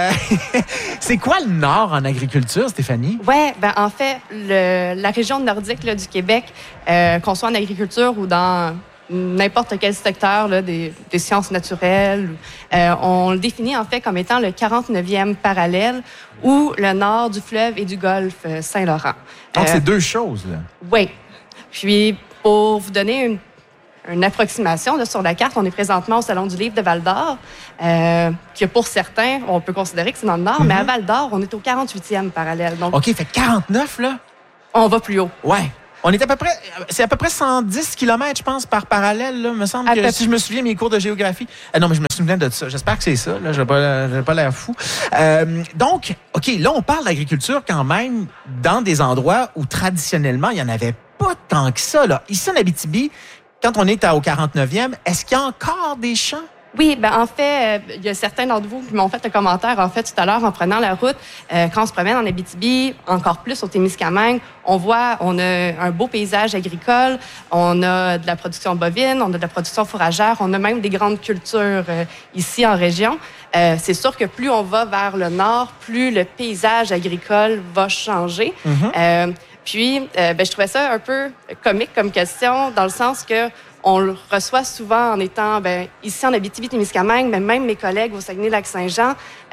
B: C'est quoi le Nord en agriculture, Stéphanie?
G: Oui, en fait, la région nordique là, du Québec, qu'on soit en agriculture ou dans n'importe quel secteur là, des sciences naturelles, on le définit en fait comme étant le 49e parallèle ou le nord du fleuve et du golfe Saint-Laurent.
B: Donc, c'est deux choses, là.
G: Oui. Puis, pour vous donner une approximation là, sur la carte, on est présentement au Salon du Livre de Val-d'Or, que pour certains, on peut considérer que c'est dans le nord, mais à Val-d'Or, on est au 48e parallèle. Donc,
B: OK, fait 49, là?
G: On va plus haut.
B: Ouais. On est c'est à peu près 110 km, je pense, par parallèle, là, me semble, que, si je me souviens, mes cours de géographie. Non, mais je me souviens de ça. J'espère que c'est ça, là. Je n'ai pas l'air fou. Donc, OK, là, on parle d'agriculture quand même dans des endroits où, traditionnellement, il n'y en avait pas tant que ça, là. Ici, en Abitibi, quand on est au 49e, est-ce qu'il y a encore des champs?
G: Oui, en fait, il y a certains d'entre vous qui m'ont fait un commentaire, en fait, tout à l'heure, en prenant la route. Quand on se promène en Abitibi, encore plus au Témiscamingue, on a un beau paysage agricole, on a de la production bovine, on a de la production fourragère, on a même des grandes cultures ici en région. C'est sûr que plus on va vers le nord, plus le paysage agricole va changer. Puis, je trouvais ça un peu comique comme question, dans le sens que on le reçoit souvent en étant ici en Abitibi-Témiscamingue, mais même mes collègues au Saguenay-Lac-Saint-Jean,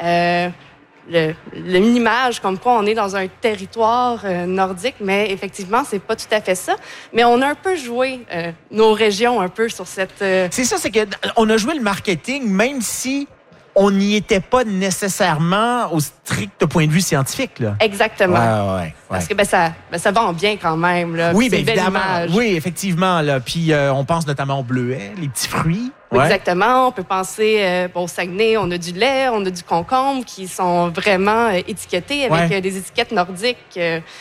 G: l'image comme quoi on est dans un territoire nordique, mais effectivement, c'est pas tout à fait ça. Mais on a un peu joué nos régions un peu sur cette...
B: C'est ça, c'est qu'on a joué le marketing, même si on n'y était pas nécessairement au strict point de vue scientifique, là.
G: Exactement.
B: Ouais.
G: Parce que ça vend bien quand même, là.
B: Oui,
G: c'est une belle
B: évidemment.
G: image.
B: Oui, effectivement, là. Puis on pense notamment aux bleuets, les petits fruits.
G: Oui, exactement. On peut penser au Saguenay, on a du lait, on a du concombre qui sont vraiment étiquetés avec des étiquettes nordiques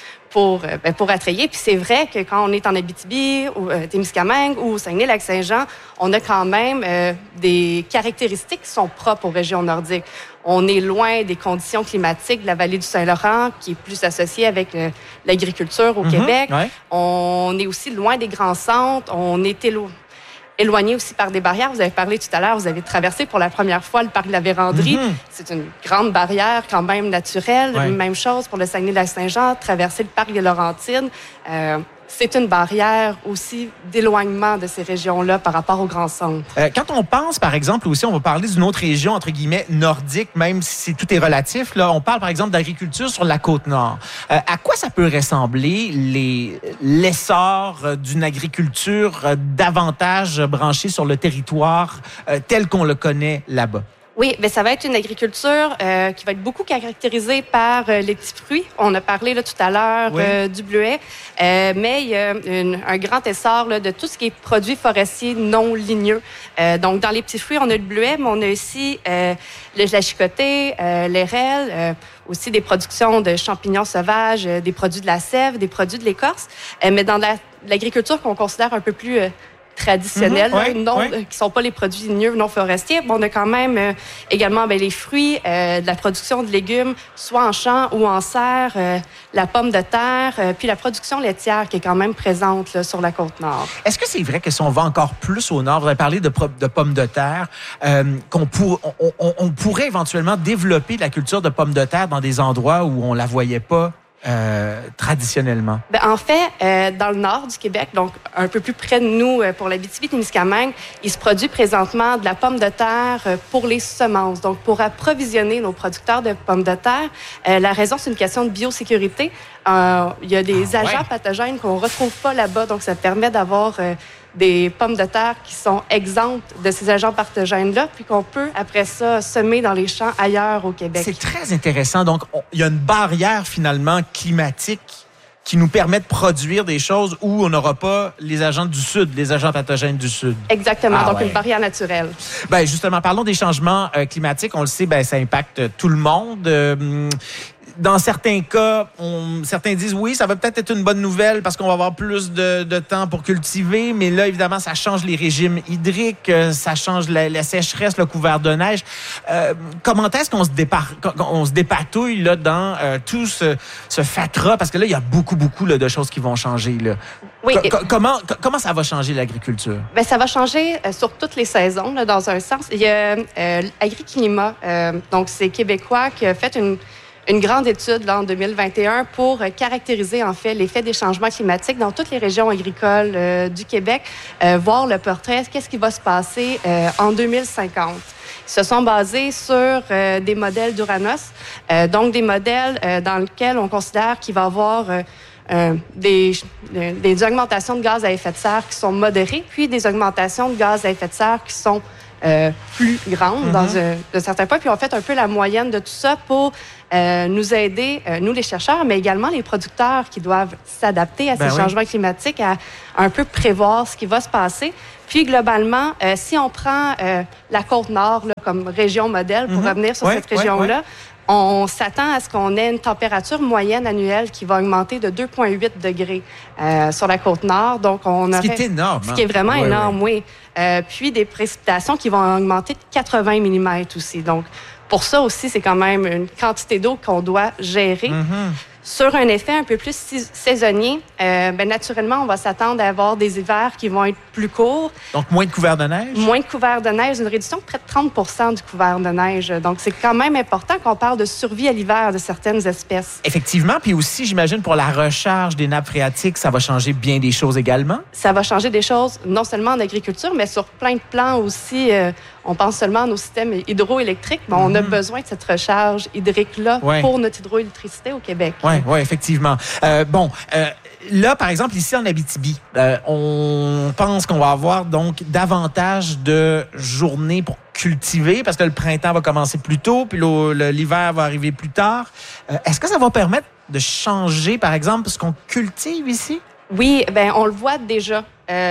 G: pour attrayer. Puis c'est vrai que quand on est en Abitibi, ou Témiscamingue ou au Saguenay-Lac-Saint-Jean, on a quand même des caractéristiques qui sont propres aux régions nordiques. On est loin des conditions climatiques de la vallée du Saint-Laurent, qui est plus associée avec l'agriculture au Québec. Ouais. On est aussi loin des grands centres. On est éloigné aussi par des barrières. Vous avez parlé tout à l'heure, vous avez traversé pour la première fois le parc de la Vérandrie. C'est une grande barrière quand même naturelle. Ouais. Même chose pour le Saguenay-Lac-Saint-Jean, traverser le parc des Laurentides. C'est une barrière aussi d'éloignement de ces régions-là par rapport aux grands centres.
B: Quand on pense, par exemple, aussi, on va parler d'une autre région, entre guillemets, nordique, même si tout est relatif. Là, on parle, par exemple, d'agriculture sur la Côte-Nord. À quoi ça peut ressembler l'essor d'une agriculture davantage branchée sur le territoire tel qu'on le connaît là-bas?
G: Oui, ça va être une agriculture qui va être beaucoup caractérisée par les petits fruits. On a parlé là, tout à l'heure du bleuet, mais il y a un grand essor là, de tout ce qui est produits forestiers non ligneux. Donc, dans les petits fruits, on a le bleuet, mais on a aussi la chicotée, l'érel, aussi des productions de champignons sauvages, des produits de la sève, des produits de l'écorce. Mais dans l'agriculture qu'on considère un peu plus traditionnels, qui sont pas les produits ligneux non forestiers. On a quand même également les fruits, de la production de légumes, soit en champ ou en serre, la pomme de terre, puis la production laitière qui est quand même présente là, sur la Côte-Nord.
B: Est-ce que c'est vrai que si on va encore plus au nord, vous avez parlé de pommes de terre, on pourrait éventuellement développer la culture de pommes de terre dans des endroits où on la voyait pas traditionnellement?
G: En fait, dans le nord du Québec, donc un peu plus près de nous, pour l'Abitibi-Témiscamingue, il se produit présentement de la pomme de terre pour les semences, donc pour approvisionner nos producteurs de pommes de terre. La raison, c'est une question de biosécurité. Il y a des agents pathogènes qu'on retrouve pas là-bas, donc ça permet d'avoir des pommes de terre qui sont exemptes de ces agents pathogènes-là, puis qu'on peut, après ça, semer dans les champs ailleurs au Québec.
B: C'est très intéressant. Donc, il y a une barrière, finalement, climatique qui nous permet de produire des choses où on n'aura pas les agents du Sud, les agents pathogènes du Sud.
G: Exactement. Donc, une barrière naturelle.
B: Ben, justement, parlons des changements climatiques. On le sait, ça impacte tout le monde. Dans certains cas, certains disent oui, ça va peut-être être une bonne nouvelle parce qu'on va avoir plus de temps pour cultiver, mais là, évidemment, ça change les régimes hydriques, ça change la sécheresse, le couvert de neige. Comment est-ce qu'on se dépatouille là, dans tout ce fatras? Parce que là, il y a beaucoup là, de choses qui vont changer. Là.
G: Oui.
B: Comment ça va changer l'agriculture?
G: Ben, ça va changer sur toutes les saisons, là, dans un sens. Il y a Agriclimat, donc c'est québécois, qui a fait une grande étude là, en 2021 pour caractériser en fait l'effet des changements climatiques dans toutes les régions agricoles du Québec, voir le portrait, qu'est-ce qui va se passer en 2050. Ils se sont basés sur des modèles d'Uranos, donc des modèles dans lesquels on considère qu'il va y avoir des augmentations de gaz à effet de serre qui sont modérées, puis des augmentations de gaz à effet de serre qui sont plus grandes de certains points. Puis on fait un peu la moyenne de tout ça pour nous aider, nous les chercheurs, mais également les producteurs qui doivent s'adapter à ces changements climatiques, à un peu prévoir ce qui va se passer. Puis globalement, si on prend la Côte-Nord là, comme région modèle pour revenir sur cette région-là, on s'attend à ce qu'on ait une température moyenne annuelle qui va augmenter de 2,8 degrés sur la Côte-Nord. Donc,
B: ce qui est énorme.
G: Ce qui est vraiment énorme, oui. Puis des précipitations qui vont augmenter de 80 mm aussi. Donc, pour ça aussi, c'est quand même une quantité d'eau qu'on doit gérer. Sur un effet un peu plus saisonnier, naturellement, on va s'attendre à avoir des hivers qui vont être plus courts.
B: Donc, moins de couvert de neige?
G: Moins de couvert de neige, une réduction de près de 30 % du couvert de neige. Donc, c'est quand même important qu'on parle de survie à l'hiver de certaines espèces.
B: Effectivement. Puis aussi, j'imagine, pour la recharge des nappes phréatiques, ça va changer bien des choses également?
G: Ça va changer des choses, non seulement en agriculture, mais sur plein de plans aussi. On pense seulement à nos systèmes hydroélectriques. Bon, on a besoin de cette recharge hydrique-là pour notre hydroélectricité au Québec.
B: Oui, effectivement. Là, par exemple, ici en Abitibi, on pense qu'on va avoir donc davantage de journées pour cultiver parce que le printemps va commencer plus tôt, puis l'hiver va arriver plus tard. Est-ce que ça va permettre de changer, par exemple, ce qu'on cultive ici? Oui,
G: on le voit déjà.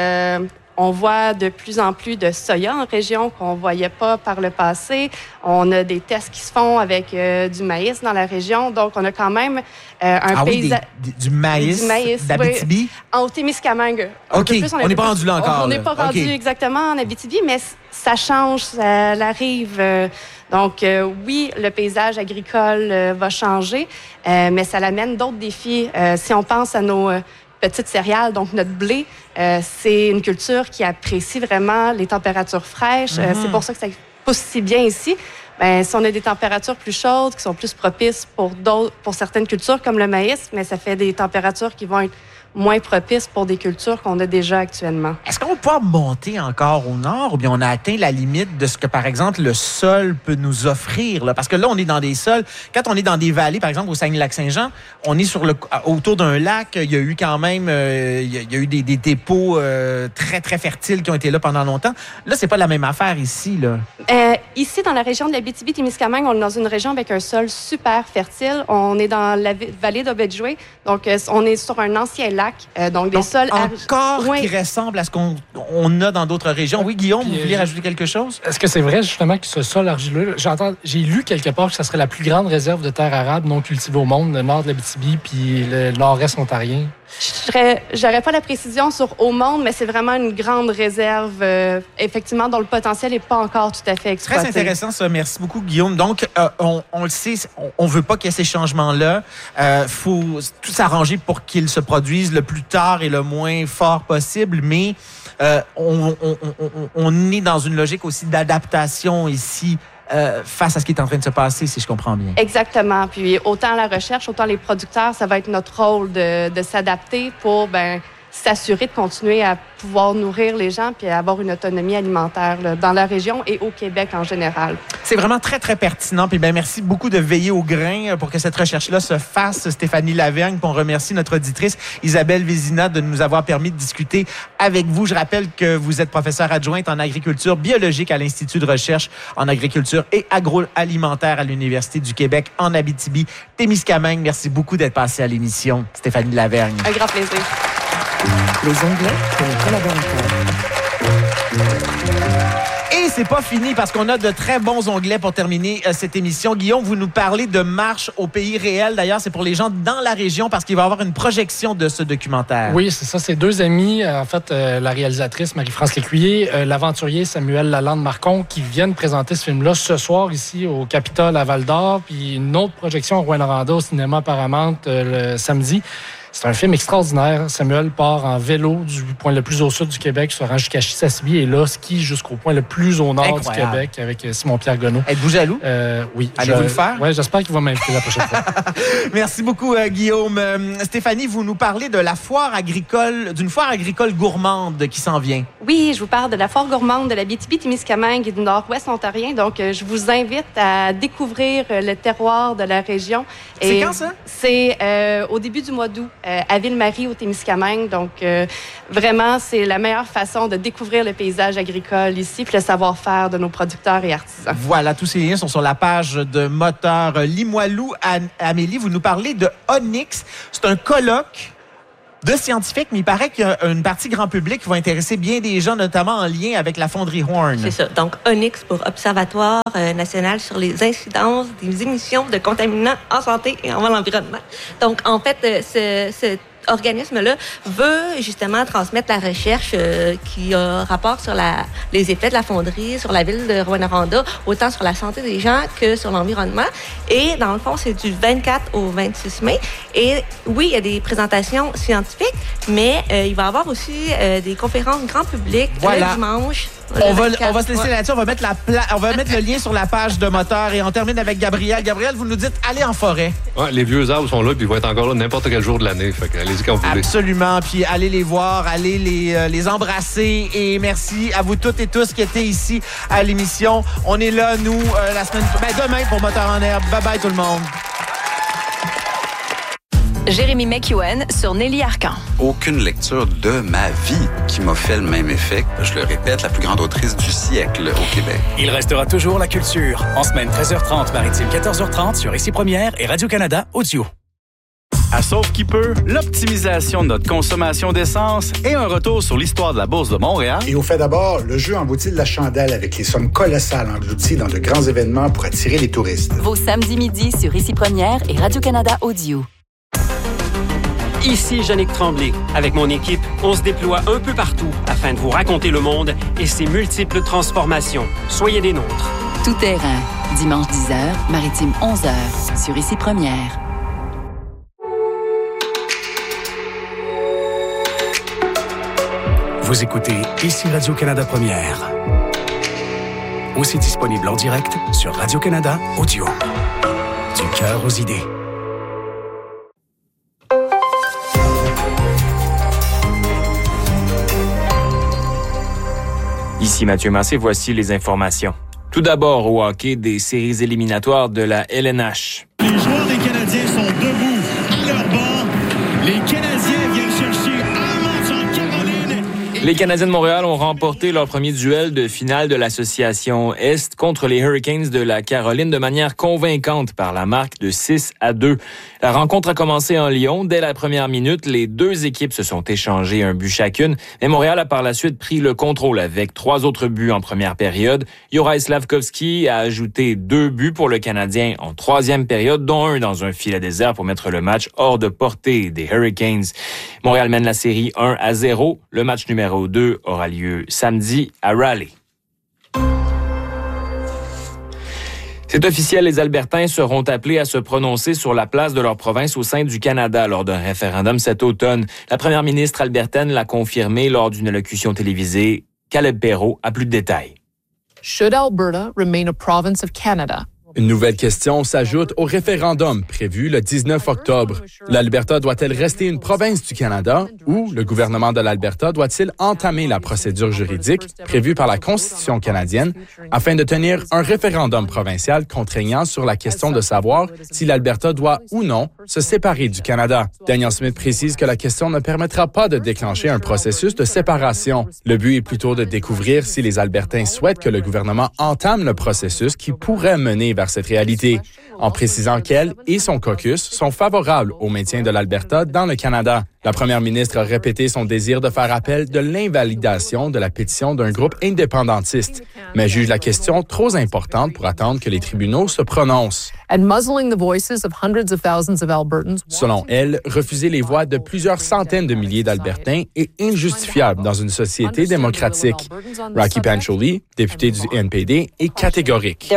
G: On voit de plus en plus de soya en région qu'on ne voyait pas par le passé. On a des tests qui se font avec du maïs dans la région. Donc, on a quand même un paysage...
B: Du maïs d'Abitibi?
G: Oui. En Témiscamingue.
B: OK, on n'est pas rendu là encore.
G: On n'est pas rendu exactement en Abitibi, mais ça change, ça arrive. Donc, oui, le paysage agricole va changer, mais ça l'amène d'autres défis. Si on pense à nos... petites céréales, donc notre blé, c'est une culture qui apprécie vraiment les températures fraîches. C'est pour ça que ça pousse si bien ici. Si on a des températures plus chaudes, qui sont plus propices pour certaines cultures, comme le maïs, mais ça fait des températures qui vont être moins propices pour des cultures qu'on a déjà actuellement.
B: Est-ce qu'on va pouvoir monter encore au nord ou bien on a atteint la limite de ce que, par exemple, le sol peut nous offrir? Là? Parce que là, on est dans des sols. Quand on est dans des vallées, par exemple, au Saguenay-Lac-Saint-Jean, on est autour d'un lac. Il y a eu quand même il y a eu des dépôts très, très fertiles qui ont été là pendant longtemps. Là, c'est pas la même affaire ici, là.
G: Ici, dans la région de l'Abitibi-Témiscamingue, on est dans une région avec un sol super fertile. On est dans la vallée d'Obedjoué. Donc, on est sur un ancien lac. Donc, des sols
B: encore qui ressemblent à ce qu'on a dans d'autres régions. Oui, Guillaume, vous vouliez rajouter quelque chose?
A: Est-ce que c'est vrai, justement, que ce sol argileux, j'ai lu quelque part que ça serait la plus grande réserve de terre arable non cultivée au monde, le nord de l'Abitibi puis le nord-est ontarien?
G: J'aurais pas la précision sur au monde, mais c'est vraiment une grande réserve, effectivement, dont le potentiel n'est pas encore tout à fait exploité.
B: Très intéressant, ça. Merci beaucoup, Guillaume. Donc, on le sait, on veut pas qu'il y ait ces changements-là. Faut tout s'arranger pour qu'ils se produisent le plus tard et le moins fort possible, mais on est dans une logique aussi d'adaptation ici face à ce qui est en train de se passer, si je comprends bien.
G: Exactement. Puis autant la recherche, autant les producteurs, ça va être notre rôle de s'adapter pour s'assurer de continuer à pouvoir nourrir les gens puis à avoir une autonomie alimentaire là, dans la région et au Québec en général.
B: C'est vraiment très, très pertinent. Puis merci beaucoup de veiller au grain pour que cette recherche-là se fasse, Stéphanie Lavergne. Puis on remercie notre auditrice Isabelle Vézina de nous avoir permis de discuter avec vous. Je rappelle que vous êtes professeure adjointe en agriculture biologique à l'Institut de recherche en agriculture et agroalimentaire à l'Université du Québec en Abitibi-Témiscamingue. Merci beaucoup d'être passée à l'émission, Stéphanie Lavergne.
G: Un grand plaisir.
C: Les onglets pour les collaborateurs.
B: Et c'est pas fini parce qu'on a de très bons onglets pour terminer cette émission. Guillaume, vous nous parlez de Marche au pays réel. D'ailleurs, c'est pour les gens dans la région parce qu'il va y avoir une projection de ce documentaire.
A: Oui, c'est ça. C'est deux amis, en fait, la réalisatrice Marie-France Lécuyer, l'aventurier Samuel Lalande-Marcon qui viennent présenter ce film-là ce soir ici au Capitole à Val-d'Or, puis une autre projection à Rouyn-Noranda au cinéma Paramount le samedi. C'est un film extraordinaire. Samuel part en vélo du point le plus au sud du Québec, se rend jusqu'à Chisasibi et là, skie jusqu'au point le plus au nord du Québec avec Simon-Pierre Gonneau.
B: Êtes-vous jaloux?
A: Oui.
B: Allez-vous le faire?
A: Oui, j'espère qu'il va m'inviter la prochaine fois.
B: Merci beaucoup, Guillaume. Stéphanie, vous nous parlez de la foire agricole, d'une foire agricole gourmande qui s'en vient.
G: Oui, je vous parle de la foire gourmande de la Abitibi-Témiscamingue et du Nord-Ouest ontarien. Donc, je vous invite à découvrir le terroir de la région.
B: C'est quand ça?
G: C'est au début du mois d'août. À Ville-Marie, au Témiscamingue. Donc, vraiment, c'est la meilleure façon de découvrir le paysage agricole ici puis le savoir-faire de nos producteurs et artisans.
B: Voilà, tous ces liens sont sur la page de Moteur Limoilou. Amélie, vous nous parlez de Onyx. C'est un colloque de scientifiques, mais il paraît qu'il y a une partie grand public qui va intéresser bien des gens, notamment en lien avec la fonderie Horn.
F: C'est ça. Donc, Onyx pour Observatoire national sur les incidences des émissions de contaminants en santé et en l'environnement. Donc, en fait, ce organisme-là veut justement transmettre la recherche qui a rapport sur les effets de la fonderie, sur la ville de Rouyn-Noranda, autant sur la santé des gens que sur l'environnement. Et dans le fond, c'est du 24 au 26 mai. Et oui, il y a des présentations scientifiques, mais il va y avoir aussi des conférences grand public le dimanche.
B: On va se laisser là-dessus. On va mettre le lien sur la page de Moteur et on termine avec Gabriel. Gabriel, vous nous dites allez en forêt.
E: Ouais, les vieux arbres sont là puis ils vont être encore là n'importe quel jour de l'année. Fait que allez-y quand vous voulez.
B: Absolument. Puis allez les voir, allez les embrasser et merci à vous toutes et tous qui étaient ici à l'émission. On est là, nous, demain pour Moteur en herbe. Bye bye tout le monde.
C: Jérémy McEwen sur Nelly Arcan.
H: Aucune lecture de ma vie qui m'a fait le même effet. Je le répète, la plus grande autrice du siècle au Québec.
I: Il restera toujours la culture. En semaine 13h30, maritime 14h30 sur Ici Première et Radio-Canada Audio. À Sauf qui peut, l'optimisation de notre consommation d'essence et un retour sur l'histoire de la Bourse de Montréal.
J: Et au fait d'abord, le jeu emboutit de la chandelle avec les sommes colossales englouties dans de grands événements pour attirer les touristes.
C: Vos samedis midi sur Ici Première et Radio-Canada Audio.
K: Ici Yannick Tremblay. Avec mon équipe, on se déploie un peu partout afin de vous raconter le monde et ses multiples transformations. Soyez des nôtres.
C: Tout terrain, dimanche 10h, maritime 11h, sur Ici Première.
I: Vous écoutez Ici Radio-Canada Première. Aussi disponible en direct sur Radio-Canada Audio. Du cœur aux idées.
L: Ici Mathieu Massé, voici les informations. Tout d'abord au hockey des séries éliminatoires de la LNH.
M: Les joueurs des Canadiens sont debout à leur banc. Les Canadiens viennent chercher un match en Caroline.
L: Les Canadiens de Montréal ont remporté leur premier duel de finale de l'association Est contre les Hurricanes de la Caroline de manière convaincante par la marque de 6-2. La rencontre a commencé en Lyon. Dès la première minute, les deux équipes se sont échangées un but chacune. Mais Montréal a par la suite pris le contrôle avec 3 autres buts en première période. Juraj Slafkovský a ajouté 2 buts pour le Canadien en troisième période, dont un dans un filet désert pour mettre le match hors de portée des Hurricanes. Montréal mène la série 1-0. Le match numéro 2 aura lieu samedi à Raleigh. C'est officiel, les Albertains seront appelés à se prononcer sur la place de leur province au sein du Canada lors d'un référendum cet automne. La première ministre albertaine l'a confirmé lors d'une allocution télévisée. Caleb Perrault a plus de détails.
N: Should Alberta remain a province of Canada? Une nouvelle question s'ajoute au référendum prévu le 19 octobre. L'Alberta doit-elle rester une province du Canada ou le gouvernement de l'Alberta doit-il entamer la procédure juridique prévue par la Constitution canadienne afin de tenir un référendum provincial contraignant sur la question de savoir si l'Alberta doit ou non se séparer du Canada? Daniel Smith précise que la question ne permettra pas de déclencher un processus de séparation. Le but est plutôt de découvrir si les Albertains souhaitent que le gouvernement entame le processus qui pourrait mener vers cette réalité, en précisant qu'elle et son caucus sont favorables au maintien de l'Alberta dans le Canada. La première ministre a répété son désir de faire appel de l'invalidation de la pétition d'un groupe indépendantiste, mais juge la question trop importante pour attendre que les tribunaux se prononcent. Selon elle, refuser les voix de plusieurs centaines de milliers d'Albertains est injustifiable dans une société démocratique. Rocky Pancholi, député du NPD, est catégorique.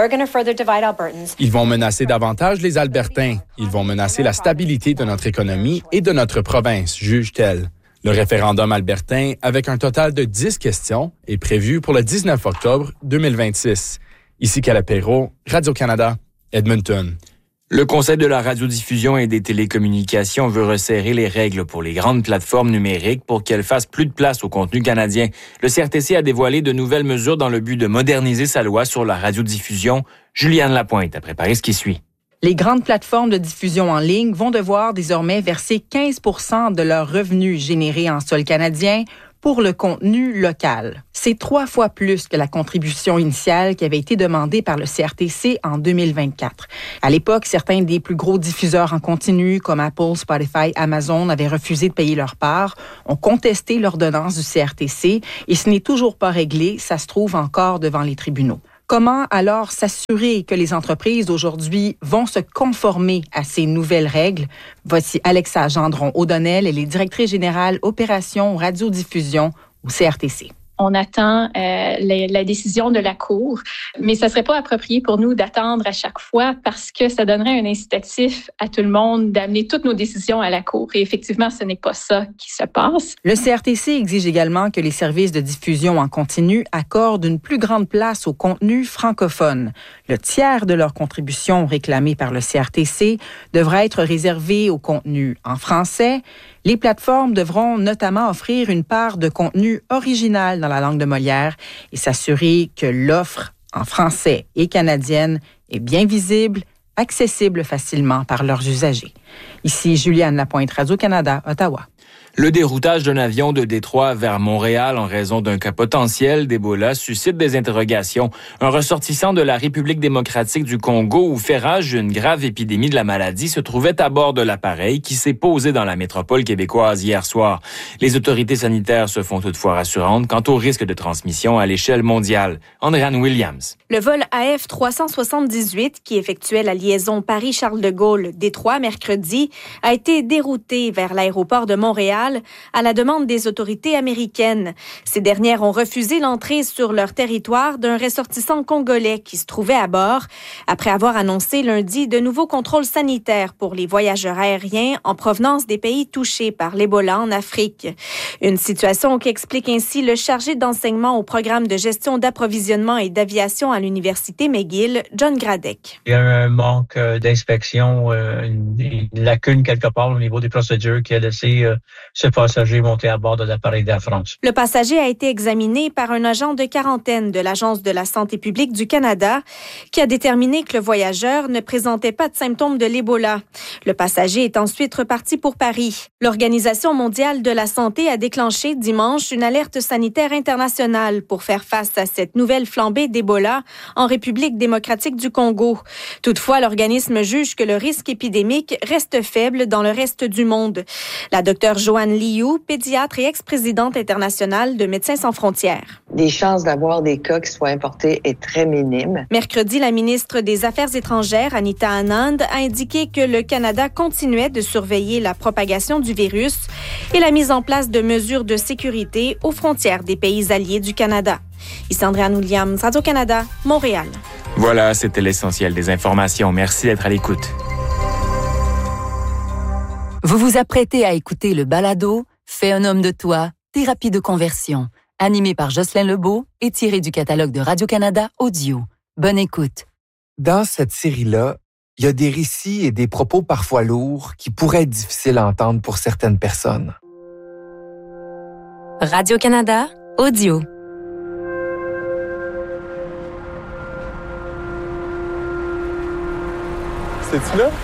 N: Ils vont menacer davantage les Albertains. Ils vont menacer la stabilité de notre économie et de notre province, juge-t-elle. Le référendum albertain, avec un total de 10 questions, est prévu pour le 19 octobre 2026. Ici Calapero, Radio-Canada, Edmonton.
L: Le Conseil de la radiodiffusion et des télécommunications veut resserrer les règles pour les grandes plateformes numériques pour qu'elles fassent plus de place au contenu canadien. Le CRTC a dévoilé de nouvelles mesures dans le but de moderniser sa loi sur la radiodiffusion. Juliane Lapointe a préparé ce qui suit.
O: Les grandes plateformes de diffusion en ligne vont devoir désormais verser 15 % de leurs revenus générés en sol canadien pour le contenu local. C'est 3 fois plus que la contribution initiale qui avait été demandée par le CRTC en 2024. À l'époque, certains des plus gros diffuseurs en continu, comme Apple, Spotify, Amazon, avaient refusé de payer leur part, ont contesté l'ordonnance du CRTC et ce n'est toujours pas réglé, ça se trouve encore devant les tribunaux. Comment alors s'assurer que les entreprises d'aujourd'hui vont se conformer à ces nouvelles règles? Voici Alexa Gendron-O'Donnell, elle est directrice générale opération radiodiffusion au CRTC.
P: On attend la décision de la Cour, mais ça serait pas approprié pour nous d'attendre à chaque fois parce que ça donnerait un incitatif à tout le monde d'amener toutes nos décisions à la Cour. Et effectivement, ce n'est pas ça qui se passe.
O: Le CRTC exige également que les services de diffusion en continu accordent une plus grande place au contenu francophone. Le tiers de leur contribution réclamée par le CRTC devra être réservé au contenu en français. Les plateformes devront notamment offrir une part de contenu original dans la langue de Molière et s'assurer que l'offre en français et canadienne est bien visible, accessible facilement par leurs usagers. Ici Juliane Lapointe, Radio-Canada, Ottawa.
L: Le déroutage d'un avion de Détroit vers Montréal en raison d'un cas potentiel d'Ebola suscite des interrogations. Un ressortissant de la République démocratique du Congo où fait rage une grave épidémie de la maladie se trouvait à bord de l'appareil qui s'est posé dans la métropole québécoise hier soir. Les autorités sanitaires se font toutefois rassurantes quant au risque de transmission à l'échelle mondiale. Andréane Williams.
Q: Le vol AF 378 qui effectuait la liaison Paris-Charles de Gaulle-Détroit mercredi a été dérouté vers l'aéroport de Montréal à la demande des autorités américaines. Ces dernières ont refusé l'entrée sur leur territoire d'un ressortissant congolais qui se trouvait à bord, après avoir annoncé lundi de nouveaux contrôles sanitaires pour les voyageurs aériens en provenance des pays touchés par l'Ebola en Afrique. Une situation qui explique ainsi le chargé d'enseignement au programme de gestion d'approvisionnement et d'aviation à l'Université McGill, John Gradek.
R: Il y a un manque d'inspection, une lacune quelque part au niveau des procédures qui a laissé ce passager monté à bord de l'appareil d'Air France.
Q: Le passager a été examiné par un agent de quarantaine de l'Agence de la santé publique du Canada qui a déterminé que le voyageur ne présentait pas de symptômes de l'Ebola. Le passager est ensuite reparti pour Paris. L'Organisation mondiale de la santé a déclenché dimanche une alerte sanitaire internationale pour faire face à cette nouvelle flambée d'Ebola en République démocratique du Congo. Toutefois, l'organisme juge que le risque épidémique reste faible dans le reste du monde. La docteure Joanne Liu, pédiatre et ex-présidente internationale de Médecins sans frontières.
S: Les chances d'avoir des cas qui soient importés est très minime.
Q: Mercredi, la ministre des Affaires étrangères, Anita Anand, a indiqué que le Canada continuait de surveiller la propagation du virus et la mise en place de mesures de sécurité aux frontières des pays alliés du Canada. Ici Andréane Williams, Radio-Canada, Montréal.
L: Voilà, c'était l'essentiel des informations. Merci d'être à l'écoute.
C: Vous vous apprêtez à écouter le balado « Fais un homme de toi, thérapie de conversion », animé par Jocelyn Lebeau et tiré du catalogue de Radio-Canada Audio. Bonne écoute.
T: Dans cette série-là, il y a des récits et des propos parfois lourds qui pourraient être difficiles à entendre pour certaines personnes.
C: Radio-Canada, audio.
N: C'est-tu là?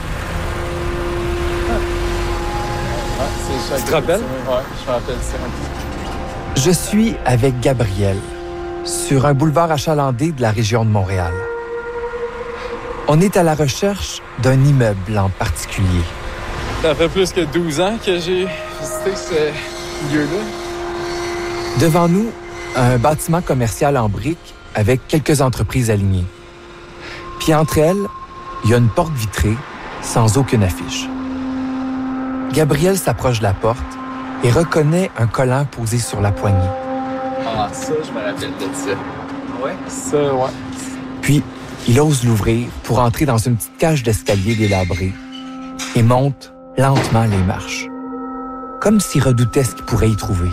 N: Tu te rappelles? Oui, je me rappelle ça.
T: Je suis avec Gabriel, sur un boulevard achalandé de la région de Montréal. On est à la recherche d'un immeuble en particulier.
N: Ça fait plus que 12 ans que j'ai visité ce lieu-là.
T: Devant nous, un bâtiment commercial en briques avec quelques entreprises alignées. Puis entre elles, il y a une porte vitrée sans aucune affiche. Gabriel s'approche de la porte et reconnaît un collant posé sur la poignée.
N: Ah, ça, je me rappelle de ça. Ouais? Ça, ouais.
T: Puis, il ose l'ouvrir pour entrer dans une petite cage d'escalier délabrée et monte lentement les marches, comme s'il redoutait ce qu'il pourrait y trouver.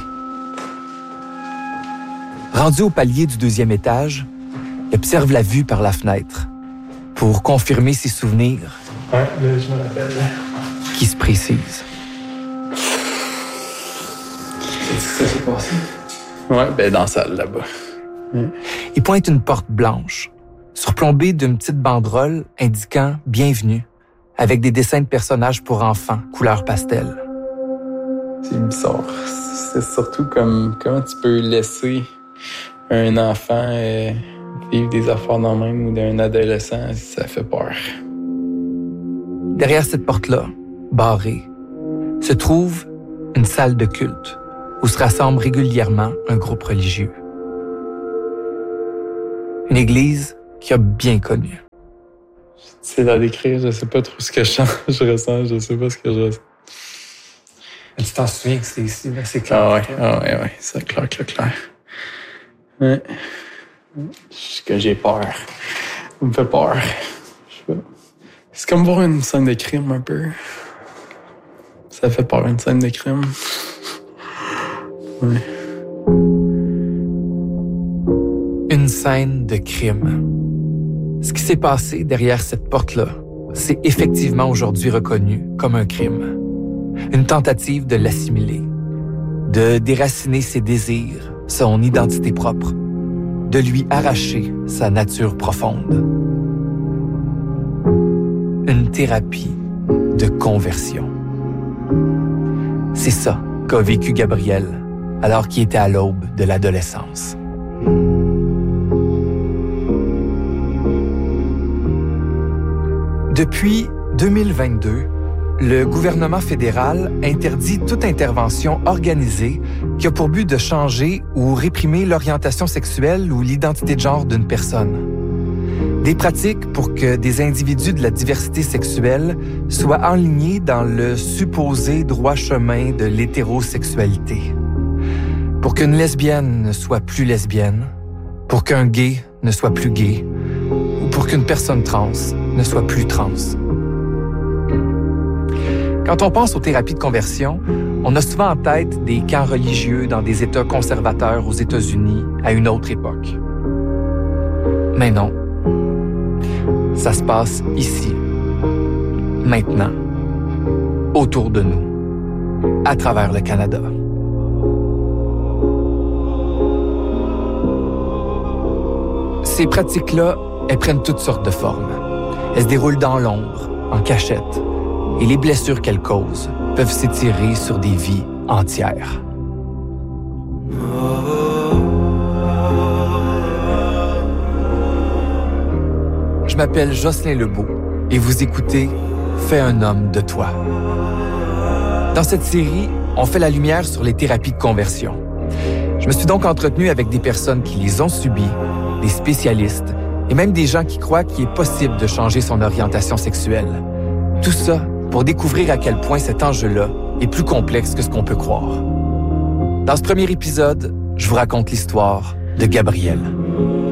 T: Rendu au palier du 2e étage, il observe la vue par la fenêtre pour confirmer ses souvenirs
N: je me rappelle.
T: Qui se précisent.
N: Qu'est-ce que ça s'est passé? Ouais, dans la salle, là-bas.
T: Il pointe une porte blanche, surplombée d'une petite banderole indiquant « Bienvenue », avec des dessins de personnages pour enfants, couleur pastel.
N: C'est bizarre. C'est surtout comme comment tu peux laisser un enfant vivre des affaires dans le même ou d'un adolescent, ça fait peur.
T: Derrière cette porte-là, barrée, se trouve une salle de culte où se rassemble régulièrement un groupe religieux. Une église qu'il a bien connue.
N: C'est à décrire, je sais pas trop ce que je ressens, je sais pas ce que je ressens.
T: Mais tu t'en souviens que c'est ici, là, c'est clair.
N: Ah ouais, c'est clair. Ouais. Que j'ai peur. Ça me fait peur. Je sais pas. C'est comme voir une scène de crime un peu. Ça fait peur, une scène de crime. Ouais.
T: Une scène de crime. Ce qui s'est passé derrière cette porte-là, c'est effectivement aujourd'hui reconnu comme un crime. Une tentative de l'assimiler, de déraciner ses désirs, son identité propre, de lui arracher sa nature profonde. Une thérapie de conversion. C'est ça qu'a vécu Gabriel alors qu'il était à l'aube de l'adolescence. Depuis 2022, le gouvernement fédéral interdit toute intervention organisée qui a pour but de changer ou réprimer l'orientation sexuelle ou l'identité de genre d'une personne. Des pratiques pour que des individus de la diversité sexuelle soient enlignés dans le supposé droit chemin de l'hétérosexualité. Pour qu'une lesbienne ne soit plus lesbienne, pour qu'un gay ne soit plus gay, ou pour qu'une personne trans ne soit plus trans. Quand on pense aux thérapies de conversion, on a souvent en tête des camps religieux dans des États conservateurs aux États-Unis à une autre époque. Mais non. Ça se passe ici, maintenant, autour de nous, à travers le Canada. Ces pratiques-là, elles prennent toutes sortes de formes. Elles se déroulent dans l'ombre, en cachette, et les blessures qu'elles causent peuvent s'étirer sur des vies entières. Je m'appelle Jocelyn Lebeau et vous écoutez « Fais un homme de toi ». Dans cette série, on fait la lumière sur les thérapies de conversion. Je me suis donc entretenu avec des personnes qui les ont subies, des spécialistes et même des gens qui croient qu'il est possible de changer son orientation sexuelle. Tout ça pour découvrir à quel point cet enjeu-là est plus complexe que ce qu'on peut croire. Dans ce premier épisode, je vous raconte l'histoire de Gabriel.